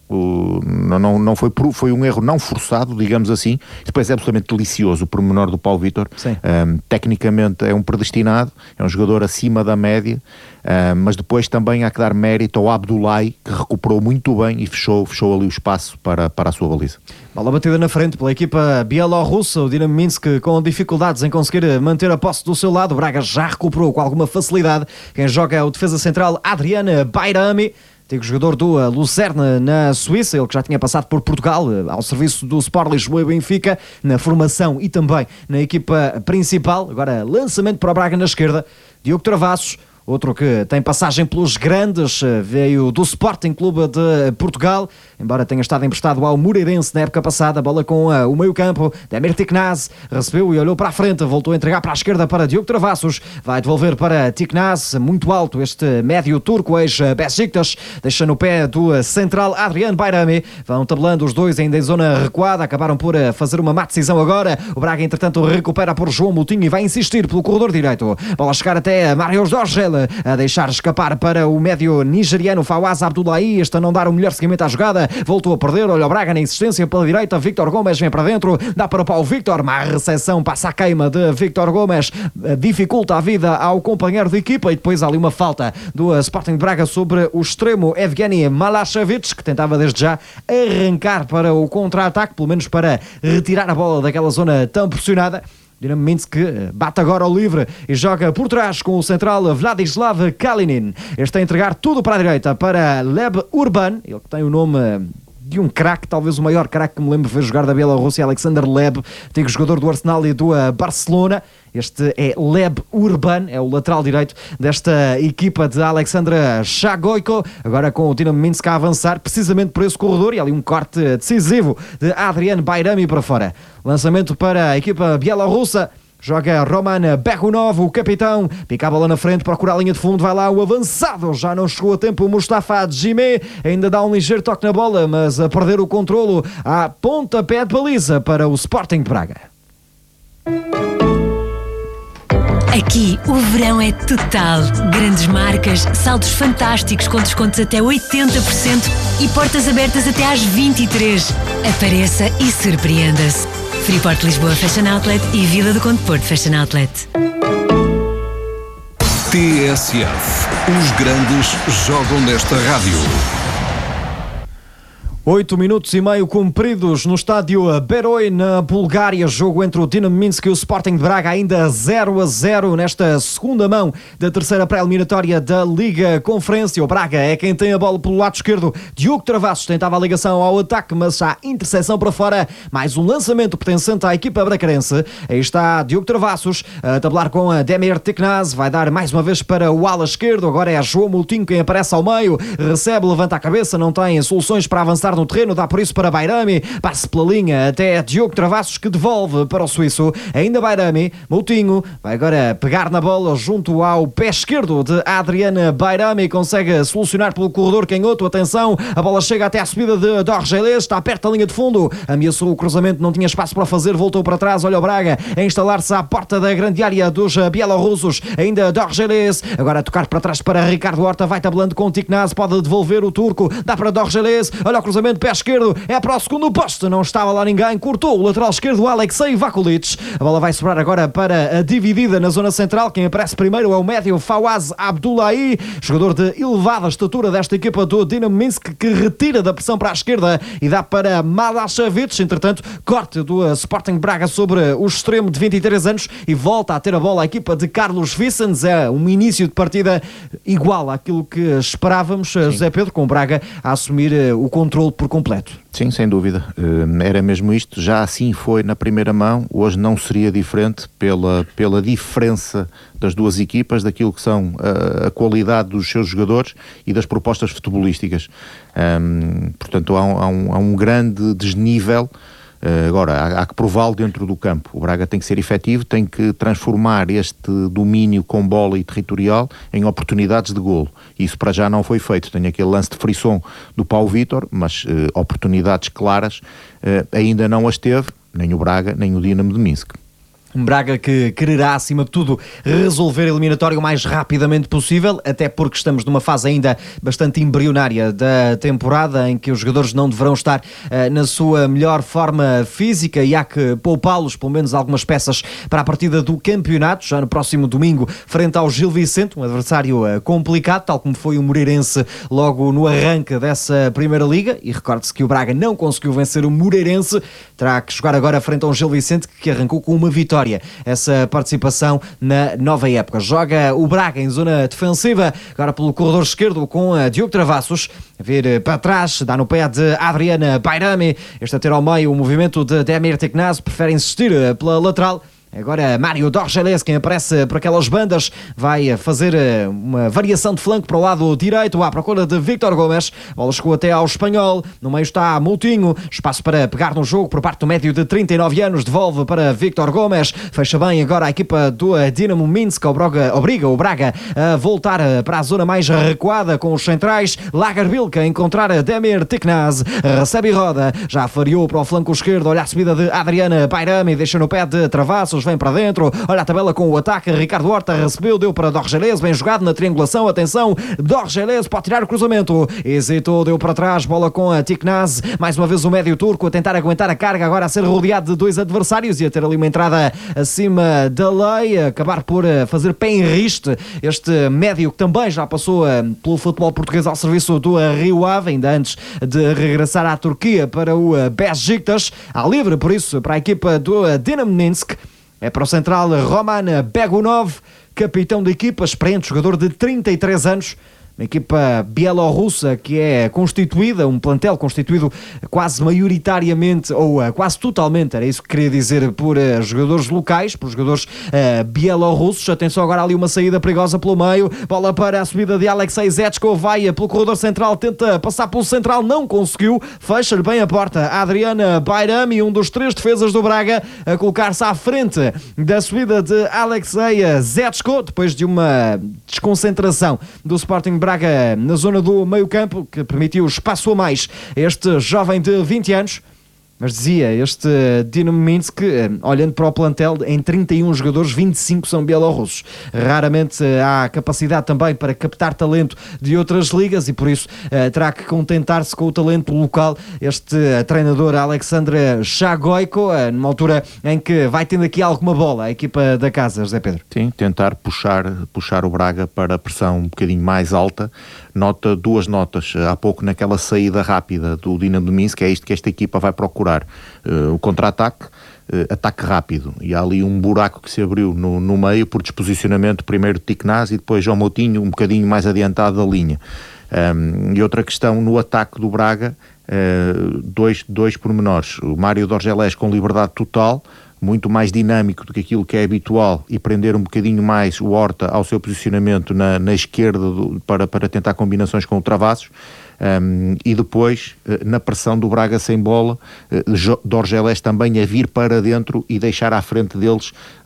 Não foi um erro não forçado, digamos assim. Depois é absolutamente delicioso o pormenor do Paulo Victor. Tecnicamente é um predestinado, é um jogador acima da média, mas depois também há que dar mérito ao Abdullahi, que recuperou muito bem e fechou ali o espaço para a sua baliza. Bola batida na frente pela equipa bielorrussa, o Dinamo Minsk com dificuldades em conseguir manter a posse do seu lado. O Braga já recuperou com alguma facilidade. Quem joga é o defesa central Adrian Bayrami, antigo jogador do Lucerne na Suíça, ele que já tinha passado por Portugal, ao serviço do Sport Lisboa e Benfica, na formação e também na equipa principal. Agora lançamento para o Braga na esquerda, Diogo Travassos, outro que tem passagem pelos grandes, veio do Sporting Clube de Portugal, embora tenha estado emprestado ao Moreirense na época passada. Bola com o meio-campo, Demir Tiknaz recebeu e olhou para a frente, voltou a entregar para a esquerda para Diogo Travassos, vai devolver para Tiknaz, muito alto este médio turco, ex-Besiktas, deixa no pé do central Adrian Bayrami, vão tabelando os dois ainda em zona recuada, acabaram por fazer uma má decisão agora. O Braga entretanto recupera por João Moutinho e vai insistir pelo corredor direito, bola a chegar até Marius Dorgel, a deixar escapar para o médio nigeriano Fawaz Abdullahi, este a não dar o melhor seguimento à jogada, voltou a perder, olha o Braga na insistência pela direita, Victor Gomes vem para dentro, dá para o Paulo Victor, má recepção, passa a queima de Victor Gomes, dificulta a vida ao companheiro de equipa, e depois há ali uma falta do Sporting de Braga sobre o extremo Evgeny Malašević, que tentava desde já arrancar para o contra-ataque, pelo menos para retirar a bola daquela zona tão pressionada. Dinamo Minsk bate agora ao livre e joga por trás com o central Vladislav Kalinin. Este a entregar tudo para a direita para Leb Urban, ele que tem o nome de um craque, talvez o maior craque que me lembro de ver jogar da Bielorrússia, Alexander Leb, antigo jogador do Arsenal e do Barcelona. Este é Leb Urban, é o lateral direito desta equipa de Alexandra Shagoyko, agora com o Dinamo Minsk a avançar precisamente por esse corredor, e ali um corte decisivo de Adrian Bayrami para fora. Lançamento para a equipa bielorrussa, joga Roman Berhunov, o capitão, pica a bola na frente, procura a linha de fundo, vai lá o avançado, já não chegou a tempo o Mustafa Adjime, ainda dá um ligeiro toque na bola, mas a perder o controlo, a pontapé de baliza para o Sporting de Braga. Aqui o verão é total. Grandes marcas, saldos fantásticos com descontos até 80% e portas abertas até às 23. Apareça e surpreenda-se. Freeport Lisboa Fashion Outlet e Vila do Conde Porto Fashion Outlet. TSF. Os grandes jogam nesta rádio. 8 minutos e meio cumpridos no estádio Beroi, na Bulgária. Jogo entre o Dinamo Minsk e o Sporting de Braga, ainda 0-0 nesta segunda mão da terceira pré-eliminatória da Liga Conferência. O Braga é quem tem a bola pelo lado esquerdo. Diogo Travassos tentava a ligação ao ataque, mas já interseção para fora. Mais um lançamento pertencente à equipa bracarense. Aí está Diogo Travassos a tabelar com a Demir Tiknaz. Vai dar mais uma vez para o ala esquerdo. Agora é a João Moutinho quem aparece ao meio. Recebe, levanta a cabeça, não tem soluções para avançar no terreno, dá por isso para Bayrami, passe pela linha até Diogo Travassos, que devolve para o suíço, ainda Bayrami, Moutinho vai agora pegar na bola junto ao pé esquerdo de Adrian Bayrami, consegue solucionar pelo corredor canhoto, atenção, a bola chega até à subida de Dorgeles, está perto da linha de fundo, ameaçou o cruzamento, não tinha espaço para fazer, voltou para trás, olha o Braga a instalar-se à porta da grande área dos bielorrussos, ainda Dorgeles, agora a tocar para trás para Ricardo Horta, vai tabelando com o Tiknaz, pode devolver o turco, dá para Dorgeles, olha o cruzamento, pé esquerdo, é para o segundo posto, não estava lá ninguém, cortou o lateral esquerdo Alexei Vakulic, a bola vai sobrar agora para a dividida na zona central, quem aparece primeiro é o médio Fawaz Abdullahi, jogador de elevada estatura desta equipa do Dinamo Minsk, que retira da pressão para a esquerda e dá para Malašević, entretanto corte do Sporting Braga sobre o extremo de 23 anos e volta a ter a bola a equipa de Carlos Vicens. É um início de partida igual àquilo que esperávamos, José Pedro, com o Braga a assumir o controle por completo. Sim, sem dúvida. Era mesmo isto. Já assim foi na primeira mão. Hoje não seria diferente pela diferença das duas equipas, daquilo que são a qualidade dos seus jogadores e das propostas futebolísticas. Portanto, há um grande desnível. Agora, há que prová-lo dentro do campo. O Braga tem que ser efetivo, tem que transformar este domínio com bola e territorial em oportunidades de golo. Isso para já não foi feito. Tem aquele lance de frisson do Paulo Vítor, mas oportunidades claras ainda não as teve, nem o Braga, nem o Dinamo de Minsk. Um Braga que quererá, acima de tudo, resolver a eliminatória o mais rapidamente possível, até porque estamos numa fase ainda bastante embrionária da temporada, em que os jogadores não deverão estar na sua melhor forma física e há que poupá-los, pelo menos algumas peças, para a partida do campeonato, já no próximo domingo, frente ao Gil Vicente, um adversário complicado, tal como foi o Moreirense logo no arranque dessa Primeira Liga, e recorde-se que o Braga não conseguiu vencer o Moreirense, terá que jogar agora frente ao Gil Vicente, que arrancou com uma vitória essa participação na nova época. Joga o Braga em zona defensiva, agora pelo corredor esquerdo com Diogo Travassos, a vir para trás, dá no pé de Adriana Bayrami, este a ter ao meio o movimento de Demir Tiknaz, prefere insistir pela lateral. Agora Mário Dorgeles, quem aparece por aquelas bandas, vai fazer uma variação de flanco para o lado direito, à procura de Víctor Gomes. A bola chegou até ao Espanhol, no meio está Moutinho, espaço para pegar no jogo por parte do médio de 39 anos, devolve para Víctor Gomes, fecha bem agora a equipa do Dinamo Minsk, obriga o Braga a voltar para a zona mais recuada com os centrais. Lagerbilke a encontrar Demir Tiknaz, recebe e roda, já fariou para o flanco esquerdo, olha a subida de Adriana Bayrami, deixa no pé de Travassos, vem para dentro, olha a tabela com o ataque, Ricardo Horta recebeu, deu para Dorgeles, bem jogado na triangulação, atenção, Dorgeles pode tirar o cruzamento, hesitou, deu para trás, bola com a Tiknaz, mais uma vez o médio turco a tentar aguentar a carga, agora a ser rodeado de dois adversários e a ter ali uma entrada acima da lei, acabar por fazer pé em riste, este médio que também já passou pelo futebol português ao serviço do Rio Ave, ainda antes de regressar à Turquia para o Beşiktaş, há livre por isso para a equipa do Dinamo Minsk. É para o central Roman Begunov, capitão da equipa, experiente jogador de 33 anos, uma equipa bielorrussa que é constituída, um plantel constituído quase maioritariamente, ou quase totalmente, era isso que queria dizer, por jogadores locais, por jogadores bielorrussos. Atenção agora ali uma saída perigosa pelo meio, bola para a subida de Alexei Zetsko, vai pelo corredor central, tenta passar pelo central, não conseguiu, fecha-lhe bem a porta a Adriana Bayrami, um dos três defesas do Braga, a colocar-se à frente da subida de Alexei Zetsko, depois de uma desconcentração do Sporting Braga na zona do meio-campo, que permitiu espaço a mais a este jovem de 20 anos. Mas dizia, este Dinamo Minsk, olhando para o plantel, em 31 jogadores, 25 são bielorrussos. Raramente há capacidade também para captar talento de outras ligas e por isso terá que contentar-se com o talento local. Este treinador Alexandre Shagoyko, numa altura em que vai tendo aqui alguma bola a equipa da casa, José Pedro. Sim, tentar puxar o Braga para a pressão um bocadinho mais alta. Duas notas, há pouco naquela saída rápida do Dinamo de Minsk, é isto que esta equipa vai procurar. O contra-ataque, ataque rápido, e há ali um buraco que se abriu no meio por disposicionamento, primeiro Tiknaz e depois João Moutinho um bocadinho mais adiantado da linha. E outra questão no ataque do Braga, dois pormenores: o Mário Dorgeles com liberdade total, muito mais dinâmico do que aquilo que é habitual, e prender um bocadinho mais o Horta ao seu posicionamento na esquerda para tentar combinações com o Travassos. E depois na pressão do Braga sem bola, Dorgeles também a vir para dentro e deixar à frente dele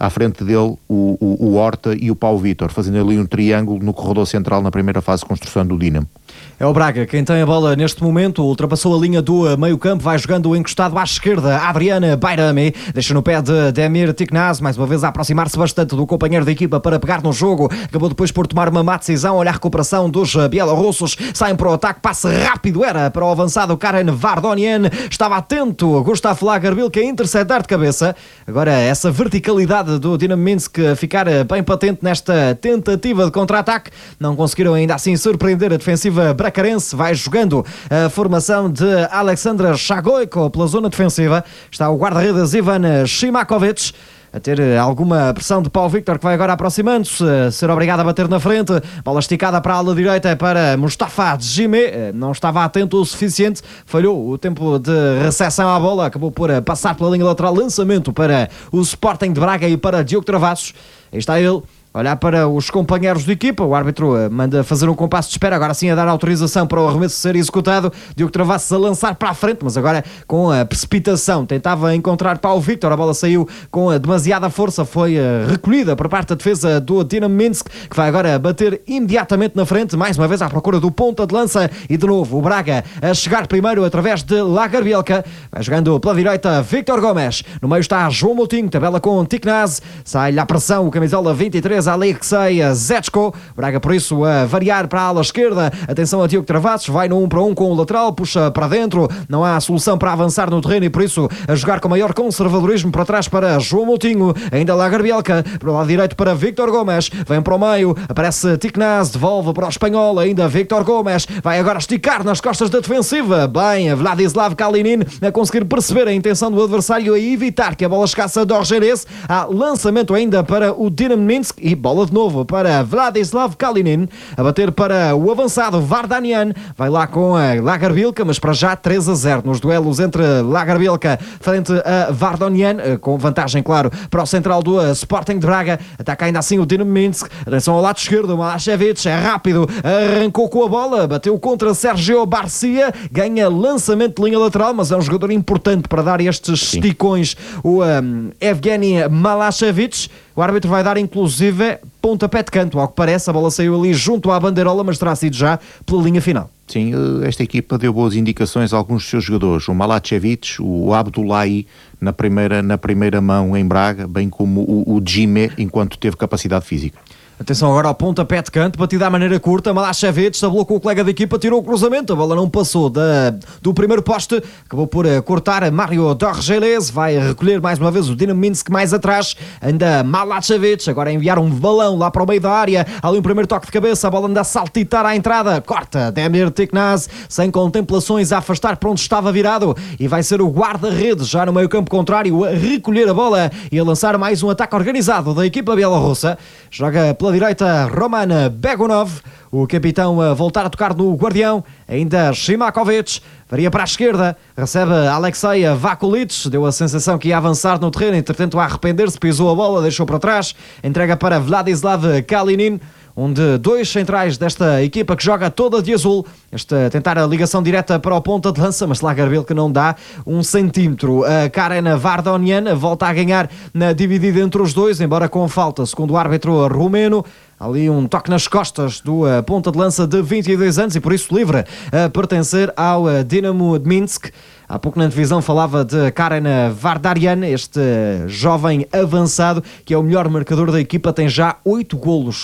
o Horta e o Paulo Vítor, fazendo ali um triângulo no corredor central na primeira fase de construção do Dinamo. É o Braga quem tem a bola neste momento, ultrapassou a linha do meio-campo, vai jogando encostado à esquerda, Adriana Bayrami, deixa no pé de Demir Tiknaz, mais uma vez a aproximar-se bastante do companheiro da equipa para pegar no jogo, acabou depois por tomar uma má decisão, olha a recuperação dos bielorrussos, saem para o ataque, passe rápido era para o avançado Karen Vardonian, estava atento Gustav Lagerbilke a interceptar de cabeça. Agora essa verticalidade do Dinamo Minsk ficar bem patente nesta tentativa de contra-ataque, não conseguiram ainda assim surpreender a defensiva bracarense, vai jogando a formação de Alexandre Shagoyko pela zona defensiva, está o guarda-redes Ivan Shimakovic. a ter alguma pressão de Paulo Victor, que vai agora aproximando-se, ser obrigado a bater na frente. Bola esticada para a ala direita para Mustafa Djimé, não estava atento o suficiente, falhou o tempo de recepção à bola, acabou por passar pela linha lateral. Lançamento para o Sporting de Braga e para Diogo Travassos. Aí está ele, olhar para os companheiros de equipa. O árbitro manda fazer um compasso de espera, agora sim a dar autorização para o arremesso ser executado. Diogo Travassos a lançar para a frente, mas agora com a precipitação tentava encontrar Paulo Victor, a bola saiu com demasiada força, foi recolhida por parte da defesa do Dinamo Minsk, que vai agora bater imediatamente na frente, mais uma vez à procura do ponta de lança, e de novo o Braga a chegar primeiro através de Lagerbielke. Vai jogando pela direita Víctor Gomes, no meio está João Moutinho, tabela com Tiknaz, sai-lhe à pressão o camisola 23 Alexei Zetsko. Braga por isso a variar para a ala esquerda. Atenção a Diogo Travassos, vai no 1 para 1 com o lateral, puxa para dentro, não há solução para avançar no terreno e por isso a jogar com maior conservadorismo para trás para João Moutinho, ainda Lagerbielke, para o lado direito para Víctor Gomes, vem para o meio, aparece Tiknaz, devolve para o espanhol, ainda Víctor Gomes, vai agora esticar nas costas da defensiva, bem, Vladislav Kalinin a conseguir perceber a intenção do adversário e evitar que a bola chegasse a Dorgerese. Há lançamento ainda para o Dinamo Minsk e bola de novo para Vladislav Kalinin, a bater para o avançado Vardanian, vai lá com a Lagerbielke, mas para já 3-0 nos duelos entre Lagerbielke frente a Vardanian, com vantagem, claro, para o central do Sporting de Braga. Ataca ainda assim o Dinamo Minsk, atenção ao lado esquerdo, Malašević é rápido, arrancou com a bola, bateu contra Sergio Barcia, ganha lançamento de linha lateral, mas é um jogador importante para dar estes esticões, o Evgeny Malašević. O árbitro vai dar inclusive pontapé de canto, ao que parece, a bola saiu ali junto à bandeirola, mas terá sido já pela linha final. Sim, esta equipa deu boas indicações a alguns dos seus jogadores, o Malašević, o Abdullahi na primeira mão em Braga, bem como o Djimé, enquanto teve capacidade física. Atenção agora ao pontapé de canto, batida à maneira curta, Malašević tabelou com o colega de equipa, tirou o cruzamento, a bola não passou do primeiro poste, acabou por cortar Mario Dorgelese, vai recolher mais uma vez o Dinamo Minsk mais atrás, ainda Malašević, agora a enviar um balão lá para o meio da área, ali um primeiro toque de cabeça, a bola anda a saltitar à entrada, corta Demir Tiknaz, sem contemplações, a afastar para onde estava virado, e vai ser o guarda-redes já no meio campo contrário a recolher a bola e a lançar mais um ataque organizado da equipa bielorrussa. Joga pela direita Roman Begunov, o capitão a voltar a tocar no guardião, ainda Shimakovic, varia para a esquerda, recebe Alexei Vakulic, deu a sensação que ia avançar no terreno, entretanto a arrepender-se, pisou a bola, deixou para trás, entrega para Vladislav Kalinin, onde dois centrais desta equipa que joga toda de azul, tentar a ligação direta para o ponta de lança, mas Lagerbielke não dá 1 centímetro. A Karen Vardanian volta a ganhar na dividida entre os dois, embora com falta, segundo o árbitro rumeno. Ali um toque nas costas do ponta de lança de 22 anos e por isso livre a pertencer ao Dinamo de Minsk. Há pouco na divisão falava de Karen Vardanian, este jovem avançado que é o melhor marcador da equipa, tem já 8 golos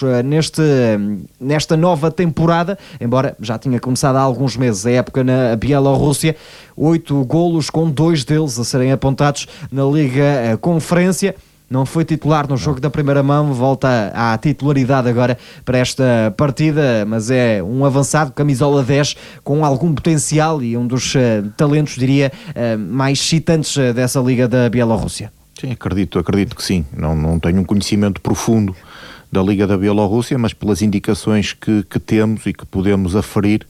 nesta nova temporada, embora já tinha começado há alguns meses a época na Bielorrússia. 8 golos com 2 deles a serem apontados na Liga Conferência. Não foi titular no jogo da primeira mão, volta à titularidade agora para esta partida, mas é um avançado, camisola 10, com algum potencial e um dos talentos, diria, mais excitantes dessa Liga da Bielorrússia. Sim, acredito que sim. Não tenho um conhecimento profundo da Liga da Bielorrússia, mas pelas indicações que temos e que podemos aferir,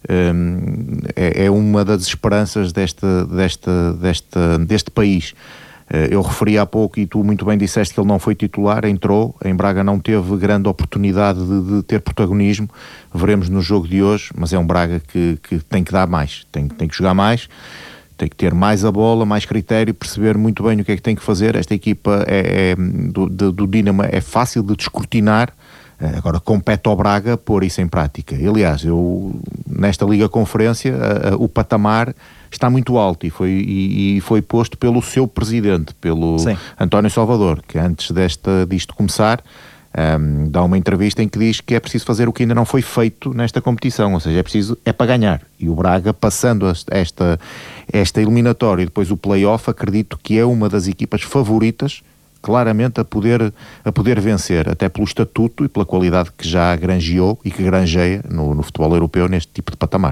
é uma das esperanças deste país. Eu referi há pouco e tu muito bem disseste que ele não foi titular, entrou, em Braga não teve grande oportunidade de ter protagonismo, veremos no jogo de hoje, mas é um Braga que tem que dar mais, tem que jogar mais, tem que ter mais a bola, mais critério, perceber muito bem o que é que tem que fazer. Esta equipa do Dinamo é fácil de descortinar, agora compete ao Braga pôr isso em prática. Aliás, nesta Liga Conferência o patamar está muito alto e foi posto pelo seu presidente, pelo Sim. António Salvador, que antes disto começar dá uma entrevista em que diz que é preciso fazer o que ainda não foi feito nesta competição, ou seja, é para ganhar. E o Braga, passando esta eliminatória e depois o play-off, acredito que é uma das equipas favoritas claramente a poder vencer, até pelo estatuto e pela qualidade que já granjeou e que granjeia no futebol europeu neste tipo de patamar.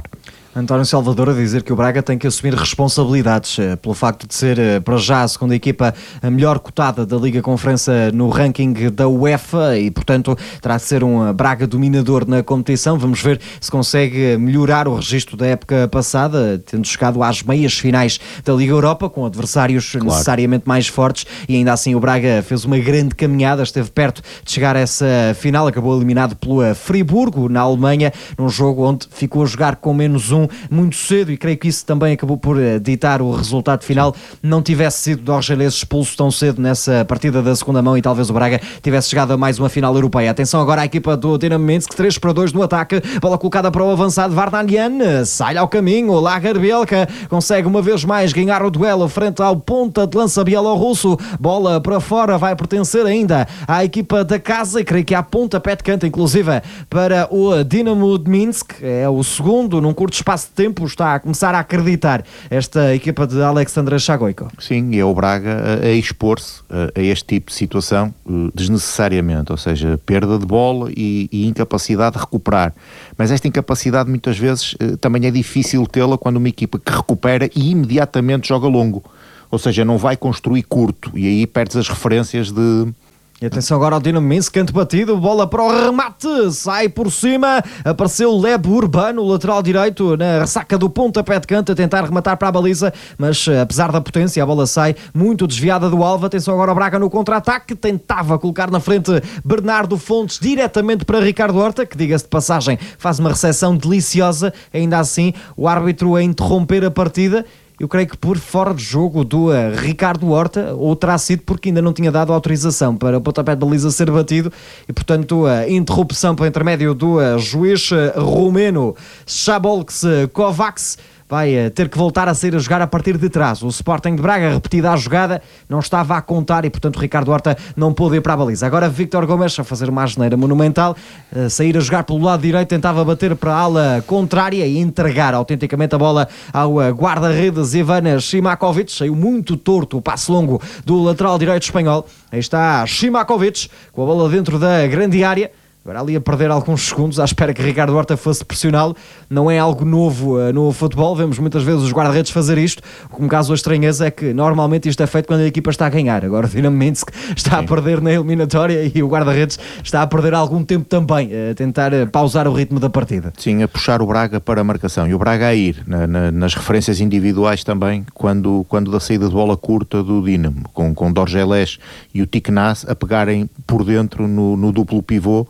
António Salvador a dizer que o Braga tem que assumir responsabilidades pelo facto de ser, para já, a segunda equipa a melhor cotada da Liga Conferência no ranking da UEFA e, portanto, terá de ser um Braga dominador na competição. Vamos ver se consegue melhorar o registro da época passada, tendo chegado às meias finais da Liga Europa, com adversários necessariamente mais fortes, e ainda assim o Braga fez uma grande caminhada, esteve perto de chegar a essa final, acabou eliminado pelo Friburgo, na Alemanha, num jogo onde ficou a jogar com -1 muito cedo, e creio que isso também acabou por ditar o resultado final. Não tivesse sido Dorgelés expulso tão cedo nessa partida da segunda mão e talvez o Braga tivesse chegado a mais uma final europeia. Atenção agora à equipa do Dinamo Minsk, 3-2 no ataque, bola colocada para o avançado Vardanyan, sai ao caminho, Lagerbielka consegue uma vez mais ganhar o duelo frente ao ponta de lança bielorrusso, bola para fora, vai pertencer ainda à equipa da casa e creio que há pontapé de canto inclusive para o Dinamo de Minsk, é o segundo num curto espaço de tempo, está a começar a acreditar esta equipa de Alexandre Chagoico. Sim, e é o Braga a expor-se a este tipo de situação desnecessariamente, ou seja, perda de bola e incapacidade de recuperar. Mas esta incapacidade muitas vezes também é difícil tê-la quando uma equipa que recupera e imediatamente joga longo, ou seja, não vai construir curto e aí perdes as referências de... E atenção agora ao Dinamo Minsk, canto batido, bola para o remate, sai por cima, apareceu o Leb Urbano, lateral direito, na ressaca do pontapé de canto, a tentar rematar para a baliza, mas apesar da potência, a bola sai muito desviada do alvo. Atenção agora ao Braga no contra-ataque, tentava colocar na frente Bernardo Fontes diretamente para Ricardo Horta, que, diga-se de passagem, faz uma recepção deliciosa, ainda assim o árbitro a interromper a partida. Eu creio que por fora de jogo do Ricardo Horta, ou terá sido porque ainda não tinha dado autorização para o pontapé de baliza ser batido, e portanto a interrupção por intermédio do juiz romeno Szabolcs Kovacs vai ter que voltar a sair a jogar a partir de trás. O Sporting de Braga, repetida a jogada, não estava a contar e, portanto, Ricardo Horta não pôde ir para a baliza. Agora Víctor Gomes a fazer uma asneira monumental, sair a jogar pelo lado direito, tentava bater para a ala contrária e entregar autenticamente a bola ao guarda-redes Ivan Šimakovic. Saiu muito torto o passe longo do lateral direito espanhol. Aí está Šimakovic com a bola dentro da grande área. Agora ali a perder alguns segundos à espera que Ricardo Horta fosse pressioná-lo. Não é algo novo no futebol, vemos muitas vezes os guarda-redes fazer isto. O que me causa a estranheza é que normalmente isto é feito quando a equipa está a ganhar. Agora o Dinamo Minsk está a perder na eliminatória e o guarda-redes está a perder algum tempo também, a tentar pausar o ritmo da partida. Sim, a puxar o Braga para a marcação e o Braga a ir nas referências individuais também, quando da saída de bola curta do Dinamo, com Dorgelés e o Tiknaz a pegarem por dentro no duplo pivô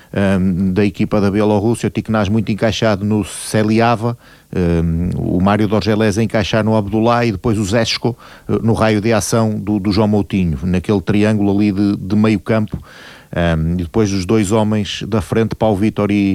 da equipa da Bielorrússia, o Tiknaz muito encaixado no Seliava, o Mário Dorgelés a encaixar no Abdullah e depois o Zeshko no raio de ação do João Moutinho, naquele triângulo ali de meio campo. E depois os dois homens da frente, Paulo Vítor e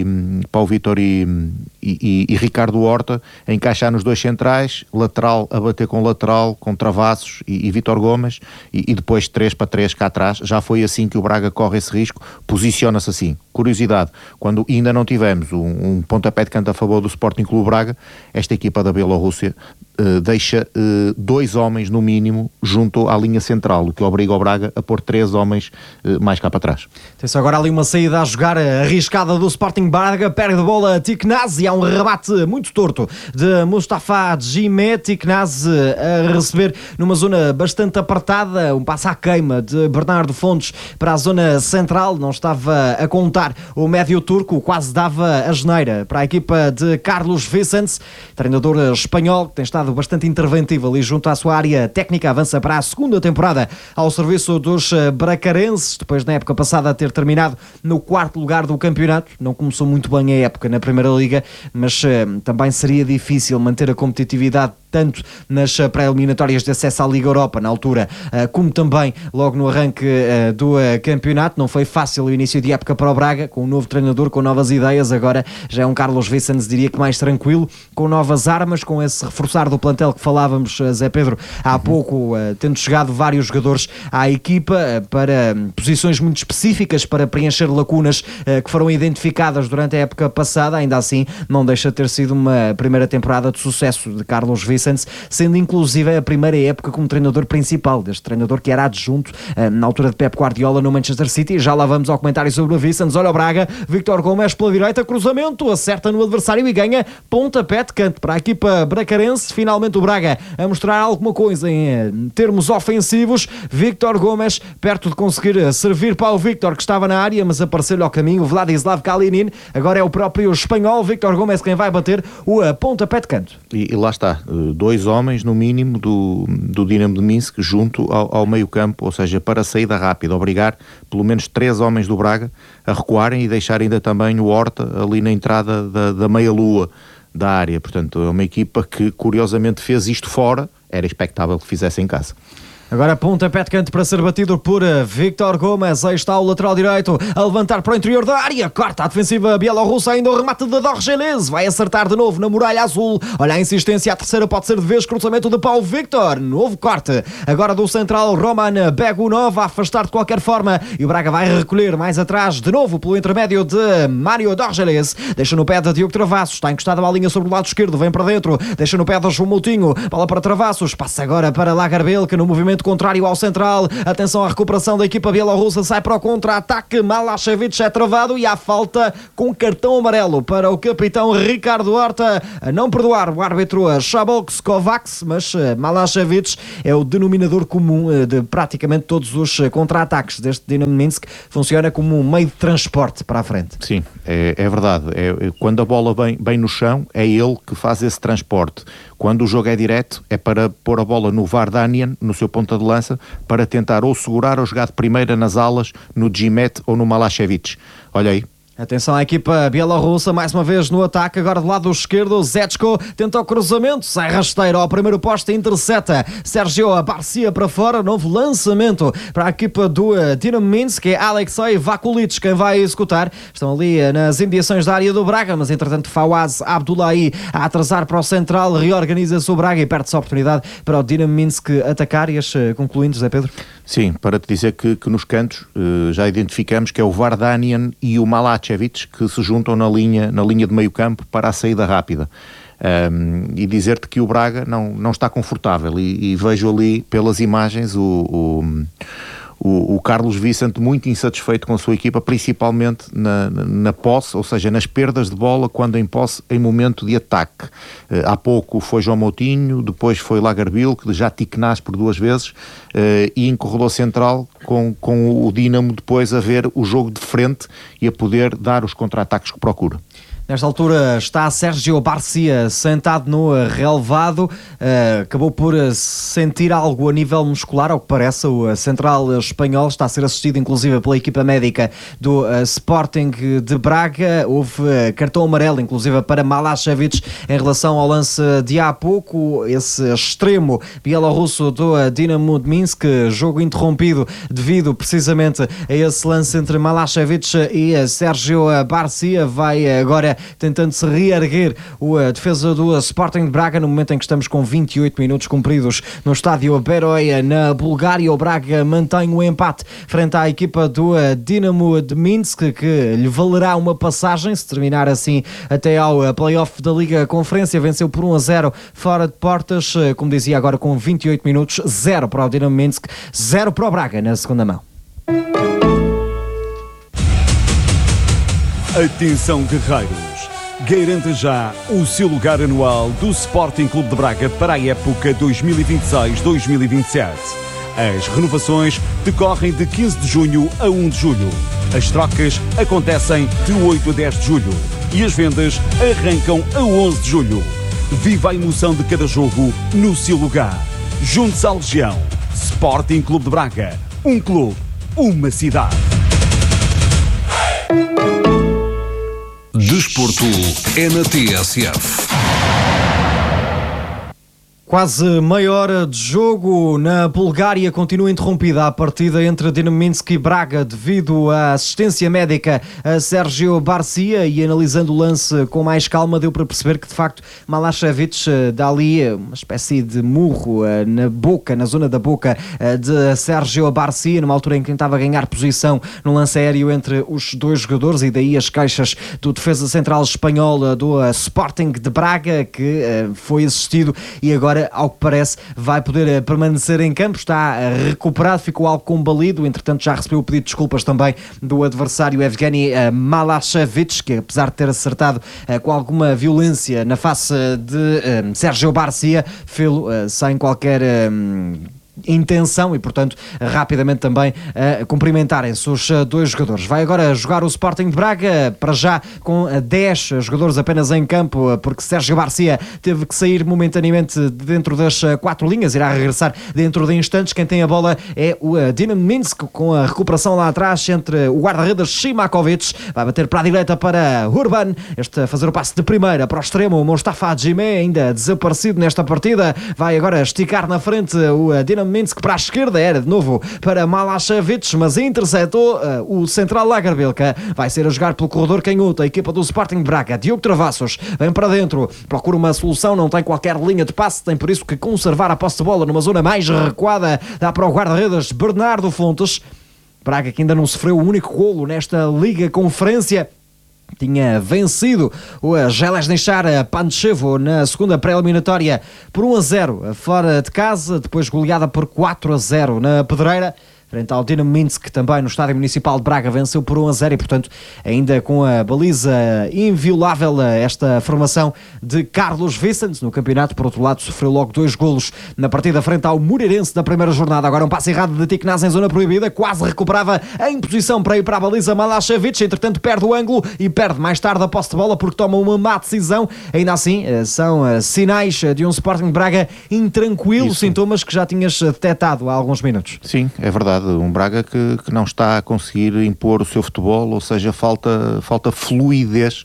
Ricardo Horta a encaixar nos dois centrais, lateral a bater com lateral, com Travassos e Vítor Gomes, e depois 3-3 cá atrás. Já foi assim que o Braga corre esse risco, posiciona-se assim. Curiosidade, quando ainda não tivemos um pontapé de canto a favor do Sporting Clube Braga, esta equipa da Bielorrússia deixa dois homens no mínimo junto à linha central, o que obriga o Braga a pôr 3 homens mais cá para trás. Tem-se agora ali uma saída a jogar arriscada do Sporting Braga, perde a bola Tiknaz e há um rebate muito torto de Mustafa Djimé. Tiknaz a receber numa zona bastante apertada, um passo à queima de Bernardo Fontes para a zona central, não estava a contar o médio turco, quase dava a geneira para a equipa de Carlos Vicens, treinador espanhol que tem estado bastante interventivo ali junto à sua área técnica, avança para a segunda temporada ao serviço dos bracarenses, depois na época passada a ter terminado no 4º lugar do campeonato. Não começou muito bem a época na Primeira Liga, mas também seria difícil manter a competitividade tanto nas pré-eliminatórias de acesso à Liga Europa na altura, como também logo no arranque do campeonato. Não foi fácil o início de época para o Braga, com um novo treinador, com novas ideias. Agora já é um Carlos Vicens, diria que mais tranquilo, com novas armas, com esse reforçar do plantel que falávamos, Zé Pedro, há pouco, tendo chegado vários jogadores à equipa para posições muito específicas, para preencher lacunas que foram identificadas durante a época passada. Ainda assim, não deixa de ter sido uma primeira temporada de sucesso de Carlos Vicens, Vicens, sendo inclusive a primeira época como treinador principal, deste treinador que era adjunto na altura de Pep Guardiola no Manchester City. Já lá vamos ao comentário sobre o Vicens. Olha o Braga, Víctor Gomes pela direita, cruzamento, acerta no adversário e ganha pontapé de canto para a equipa bracarense. Finalmente o Braga a mostrar alguma coisa em termos ofensivos. Víctor Gomes perto de conseguir servir para o Víctor, que estava na área, mas apareceu-lhe ao caminho Vladislav Kalinin. Agora é o próprio espanhol Víctor Gomes quem vai bater o pontapé de canto. E lá está, 2 homens no mínimo do Dinamo de Minsk junto ao meio campo, ou seja, para a saída rápida, obrigar pelo menos 3 homens do Braga a recuarem e deixar ainda também o Horta ali na entrada da meia-lua da área. Portanto, é uma equipa que curiosamente fez isto fora, era expectável que fizesse em casa. Agora pontapé de canto para ser batido por Víctor Gomes. Aí está o lateral direito a levantar para o interior da área. Corta a defensiva bielorrussa, ainda o remate de Dorgeles. Vai acertar de novo na muralha azul. Olha a insistência, a terceira pode ser de vez. Cruzamento de Paulo Victor. Novo corte. Agora do central Roman Begunov a afastar de qualquer forma. E o Braga vai recolher mais atrás de novo pelo intermédio de Mário Dorgeles. Deixa no pé de Diogo Travassos. Está encostado a linha sobre o lado esquerdo. Vem para dentro. Deixa no pé de João Moutinho. Bola para Travassos. Passa agora para Lagarbel, que no movimento contrário ao central. Atenção à recuperação da equipa bielorrussa, sai para o contra-ataque. Malashevich é travado e há falta com cartão amarelo para o capitão Ricardo Horta. A não perdoar o árbitro Szabolcs Kovacs, mas Malashevich é o denominador comum de praticamente todos os contra-ataques deste Dinamo Minsk. Funciona como um meio de transporte para a frente. Sim, é verdade. Quando a bola vem no chão, é ele que faz esse transporte. Quando o jogo é direto, é para pôr a bola no Vardanian, no seu ponta de lança, para tentar ou segurar ou jogar de primeira nas alas, no Djimet ou no Malashevich. Olha aí. Atenção à equipa bielorrussa, mais uma vez no ataque, agora do lado esquerdo, Zetsko tenta o cruzamento, sai rasteiro ao primeiro poste, intercepta Sergio Barcia para fora, novo lançamento para a equipa do Dinamo Minsk, que é Alexei Vakulic quem vai executar. Estão ali nas imediações da área do Braga, mas entretanto Fawaz Abdullahi a atrasar para o central, reorganiza-se o Braga e perde-se a oportunidade para o Dinamo Minsk atacar. E concluindo, Zé Pedro? Sim, para te dizer que nos cantos já identificamos que é o Vardanian e o Malashevich que se juntam na linha de meio campo para a saída rápida. E dizer-te que o Braga não está confortável e vejo ali pelas imagens o Carlos Vicente muito insatisfeito com a sua equipa, principalmente na posse, ou seja, nas perdas de bola quando em posse, em momento de ataque. Há pouco foi João Moutinho, depois foi Lagarbil, que já tiquenás por 2 vezes, e em corredor central com o Dinamo depois a ver o jogo de frente e a poder dar os contra-ataques que procura. Nesta altura está Sergio Barcia sentado no relevado, acabou por sentir algo a nível muscular, ao que parece. O central espanhol está a ser assistido inclusive pela equipa médica do Sporting de Braga. Houve cartão amarelo inclusive para Malashevich em relação ao lance de há pouco. Esse extremo bielorrusso do Dinamo de Minsk, jogo interrompido devido precisamente a esse lance entre Malashevich e Sergio Barcia. Vai agora tentando se reerguer a defesa do Sporting de Braga no momento em que estamos com 28 minutos cumpridos no estádio Beroia, na Bulgária. O Braga mantém o empate frente à equipa do Dinamo de Minsk, que lhe valerá uma passagem se terminar assim até ao play-off da Liga Conferência. Venceu por 1-0 fora de portas, como dizia, agora com 28 minutos, 0 para o Dinamo Minsk, 0 para o Braga na segunda mão. Atenção, guerreiros! Garanta já o seu lugar anual do Sporting Clube de Braga para a época 2026-2027. As renovações decorrem de 15 de junho a 1 de julho. As trocas acontecem de 8 a 10 de julho. E as vendas arrancam a 11 de julho. Viva a emoção de cada jogo no seu lugar. Junte-se à Legião. Sporting Clube de Braga. Um clube, uma cidade. Desporto é na TSF. Quase meia hora de jogo na Bulgária, continua interrompida a partida entre Dinamo Minsk e Braga devido à assistência médica a Sergio Barcia, e analisando o lance com mais calma deu para perceber que de facto Malashevich dá ali uma espécie de murro na zona da boca de Sergio Barcia, numa altura em que tentava ganhar posição no lance aéreo entre os dois jogadores, e daí as queixas do defesa central espanhol do Sporting de Braga, que foi assistido e agora agora, ao que parece, vai poder permanecer em campo, está recuperado, ficou algo combalido, entretanto já recebeu o pedido de desculpas também do adversário Evgeny Malashevich, que apesar de ter acertado com alguma violência na face de Sérgio Barcia, fê-lo sem qualquer intenção e, portanto, rapidamente também cumprimentarem-se os dois jogadores. Vai agora jogar o Sporting de Braga, para já com 10 jogadores apenas em campo, porque Sérgio Barcia teve que sair momentaneamente dentro das 4 linhas, irá regressar dentro de instantes. Quem tem a bola é o Dinamo Minsk, com a recuperação lá atrás entre o guarda-redes Shimakovic, vai bater para a direita para Urban, este a fazer o passe de primeira para o extremo, o Mustafa Adjimé, ainda desaparecido nesta partida, vai agora esticar na frente o Dinamo Minsk para a esquerda, era de novo para Malashevich, mas interceptou o central Lagerbielke. Vai ser a jogar pelo corredor canhoto a equipa do Sporting de Braga. Diogo Travassos vem para dentro, procura uma solução, não tem qualquer linha de passe, tem por isso que conservar a posse de bola numa zona mais recuada. Dá para o guarda-redes Bernardo Fontes. Braga que ainda não sofreu o único golo nesta Liga Conferência. Tinha vencido o Železničar Pančevo na segunda pré-eliminatória por 1-0 fora de casa, depois goleada por 4-0 na Pedreira. Frente ao Dinamo Minsk, também no Estádio Municipal de Braga, venceu por 1-0 e, portanto, ainda com a baliza inviolável, esta formação de Carlos Vicente. No campeonato, por outro lado, sofreu logo 2 golos na partida frente ao Moreirense da primeira jornada. Agora um passe errado de Tiknaz em zona proibida, quase recuperava em posição para ir para a baliza Malashevich, entretanto perde o ângulo e perde mais tarde a posse de bola porque toma uma má decisão. Ainda assim, são sinais de um Sporting de Braga intranquilo, sintomas que já tinhas detectado há alguns minutos. Sim, é verdade. Um Braga que não está a conseguir impor o seu futebol, ou seja, falta fluidez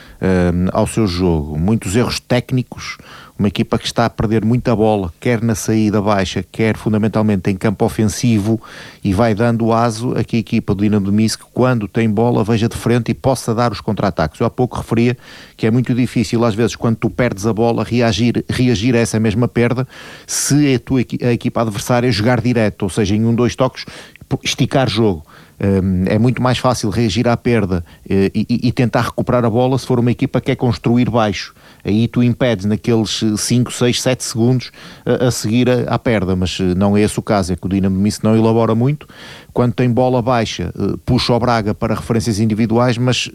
ao seu jogo. Muitos erros técnicos, uma equipa que está a perder muita bola, quer na saída baixa, quer fundamentalmente em campo ofensivo, e vai dando aso a que a equipa do Dinamo de Minsk, quando tem bola, veja de frente e possa dar os contra-ataques. Eu há pouco referia que é muito difícil, às vezes, quando tu perdes a bola, reagir a essa mesma perda, se a equipa adversária jogar direto, ou seja, em 1-2 toques, esticar jogo. É muito mais fácil reagir à perda e tentar recuperar a bola se for uma equipa que quer construir baixo. Aí tu impedes naqueles 5, 6, 7 segundos a seguir à perda, mas não é esse o caso. É que o Dinamo de Minsk não elabora muito. Quando tem bola baixa, puxa o Braga para referências individuais, mas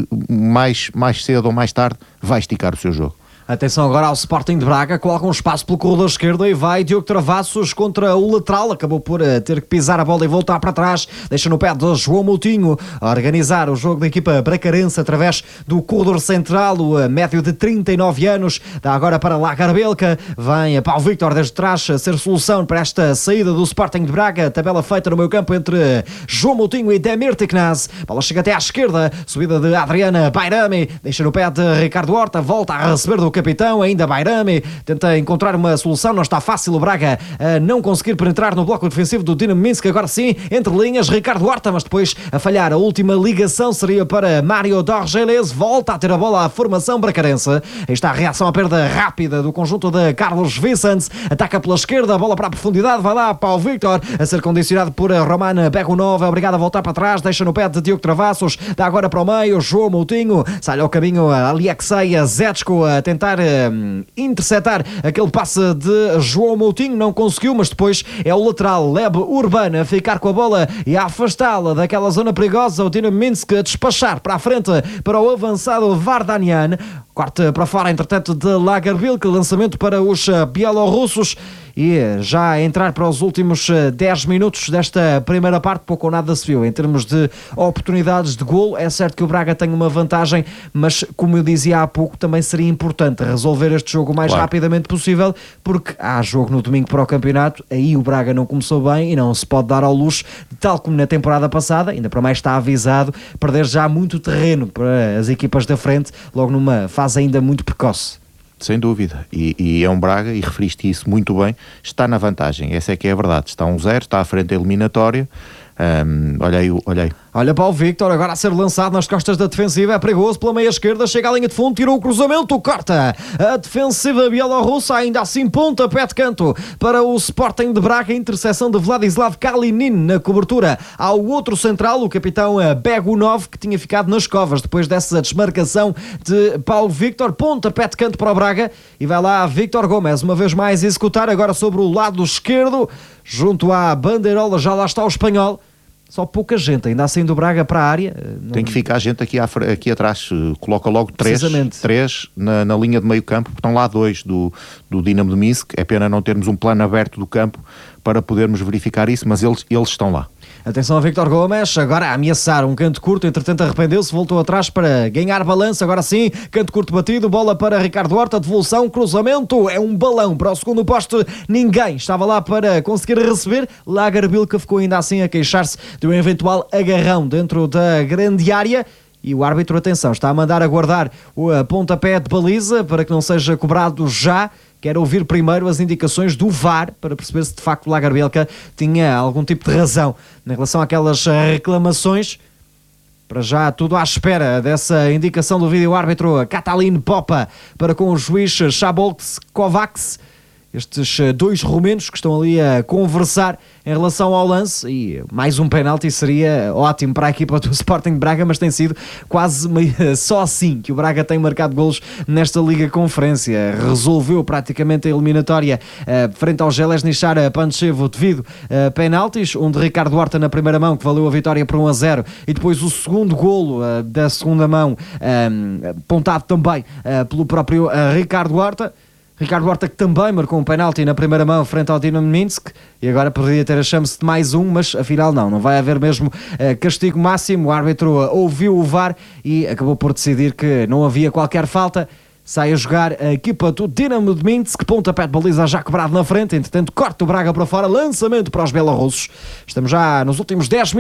mais cedo ou mais tarde vai esticar o seu jogo. Atenção agora ao Sporting de Braga, coloca um espaço pelo corredor esquerdo e vai Diogo Travassos contra o lateral, acabou por ter que pisar a bola e voltar para trás, deixa no pé de João Moutinho a organizar o jogo da equipa bracarense através do corredor central, o médio de 39 anos, dá agora para Lagerbielke, vem Paulo Victor desde trás a ser solução para esta saída do Sporting de Braga, tabela feita no meio campo entre João Moutinho e Demir Tiknaz, bola chega até à esquerda, subida de Adriana Bayrami, deixa no pé de Ricardo Horta, volta a receber do capitão, ainda Bayrami, tenta encontrar uma solução, não está fácil o Braga a não conseguir penetrar no bloco defensivo do Dinamo Minsk, agora sim, entre linhas, Ricardo Horta, mas depois a falhar, a última ligação seria para Mário Dorgeles, volta a ter a bola à formação bracarense, aí está a reação à perda rápida do conjunto de Carlos Vicente, ataca pela esquerda, a bola para a profundidade, vai lá Paulo Victor, a ser condicionado por Roman Bergunov, é obrigado a voltar para trás, deixa no pé de Diogo Travassos, dá agora para o meio, João Moutinho, sai ao caminho Alexei Zetsko a tentar interceptar aquele passe de João Moutinho, não conseguiu, mas depois é o lateral Leb Urban a ficar com a bola e a afastá-la daquela zona perigosa, o Dinamo Minsk a despachar para a frente para o avançado Vardanian, corte para fora entretanto de Lagerbielke, lançamento para os bielorrussos e já a entrar para os últimos 10 minutos desta primeira parte, pouco ou nada se viu em termos de oportunidades de golo. É certo que o Braga tem uma vantagem, mas como eu dizia há pouco, também seria importante resolver este jogo o mais rapidamente possível, porque há jogo no domingo para o campeonato, aí o Braga não começou bem e não se pode dar ao luxo, tal como na temporada passada, ainda para mais está avisado, perder já muito terreno para as equipas da frente, logo numa fase ainda muito precoce. Sem dúvida, e é um Braga, e referiste isso muito bem, está na vantagem, essa é que é a verdade, está 1-0, está à frente da eliminatória, Olhei. Olha para o Victor, agora a ser lançado nas costas da defensiva, é perigoso pela meia esquerda, chega à linha de fundo, tirou o cruzamento, corta a defensiva bielorrussa, ainda assim pontapé de canto para o Sporting de Braga, interseção de Vladislav Kalinin na cobertura ao outro central, o capitão Begunov, que tinha ficado nas covas depois dessa desmarcação de Paulo Victor, pontapé de canto para o Braga, e vai lá Victor Gomes, uma vez mais executar, agora sobre o lado esquerdo, junto à bandeirola, já lá está o espanhol. Só pouca gente, ainda assim do Braga para a área. Tem que ficar gente aqui atrás. Coloca logo três na linha de meio campo. Estão lá 2 do Dinamo de Minsk. É pena não termos um plano aberto do campo para podermos verificar isso, mas eles estão lá. Atenção a Victor Gomes, agora a ameaçar um canto curto, entretanto arrependeu-se, voltou atrás para ganhar balanço, agora sim, canto curto batido, bola para Ricardo Horta, devolução, cruzamento, é um balão para o segundo poste, ninguém estava lá para conseguir receber, Lagerbilka ficou ainda assim a queixar-se de um eventual agarrão dentro da grande área. E o árbitro, atenção, está a mandar aguardar o pontapé de baliza para que não seja cobrado já. Quero ouvir primeiro as indicações do VAR para perceber se de facto o Lagerbielke tinha algum tipo de razão em relação àquelas reclamações. Para já tudo à espera dessa indicação do vídeo-árbitro Katalin Popa para com o juiz Shabolts Kovacs. Estes 2 romenos que estão ali a conversar em relação ao lance, e mais um penalti seria ótimo para a equipa do Sporting de Braga, mas tem sido quase só assim que o Braga tem marcado golos nesta Liga Conferência. Resolveu praticamente a eliminatória frente ao Železničar Pančevo devido a penaltis, um de Ricardo Horta na primeira mão que valeu a vitória por 1-0, e depois o segundo golo da segunda mão apontado também pelo próprio Ricardo Horta. Ricardo Horta que também marcou um penalti na primeira mão frente ao Dinamo de Minsk, e agora poderia ter a chance de mais um, mas afinal não vai haver mesmo castigo máximo. O árbitro ouviu o VAR e acabou por decidir que não havia qualquer falta. Sai a jogar a equipa do Dinamo de Minsk, pontapé de baliza já quebrado na frente, entretanto corta o Braga para fora, lançamento para os belorussos. Estamos já nos últimos 10 minutos.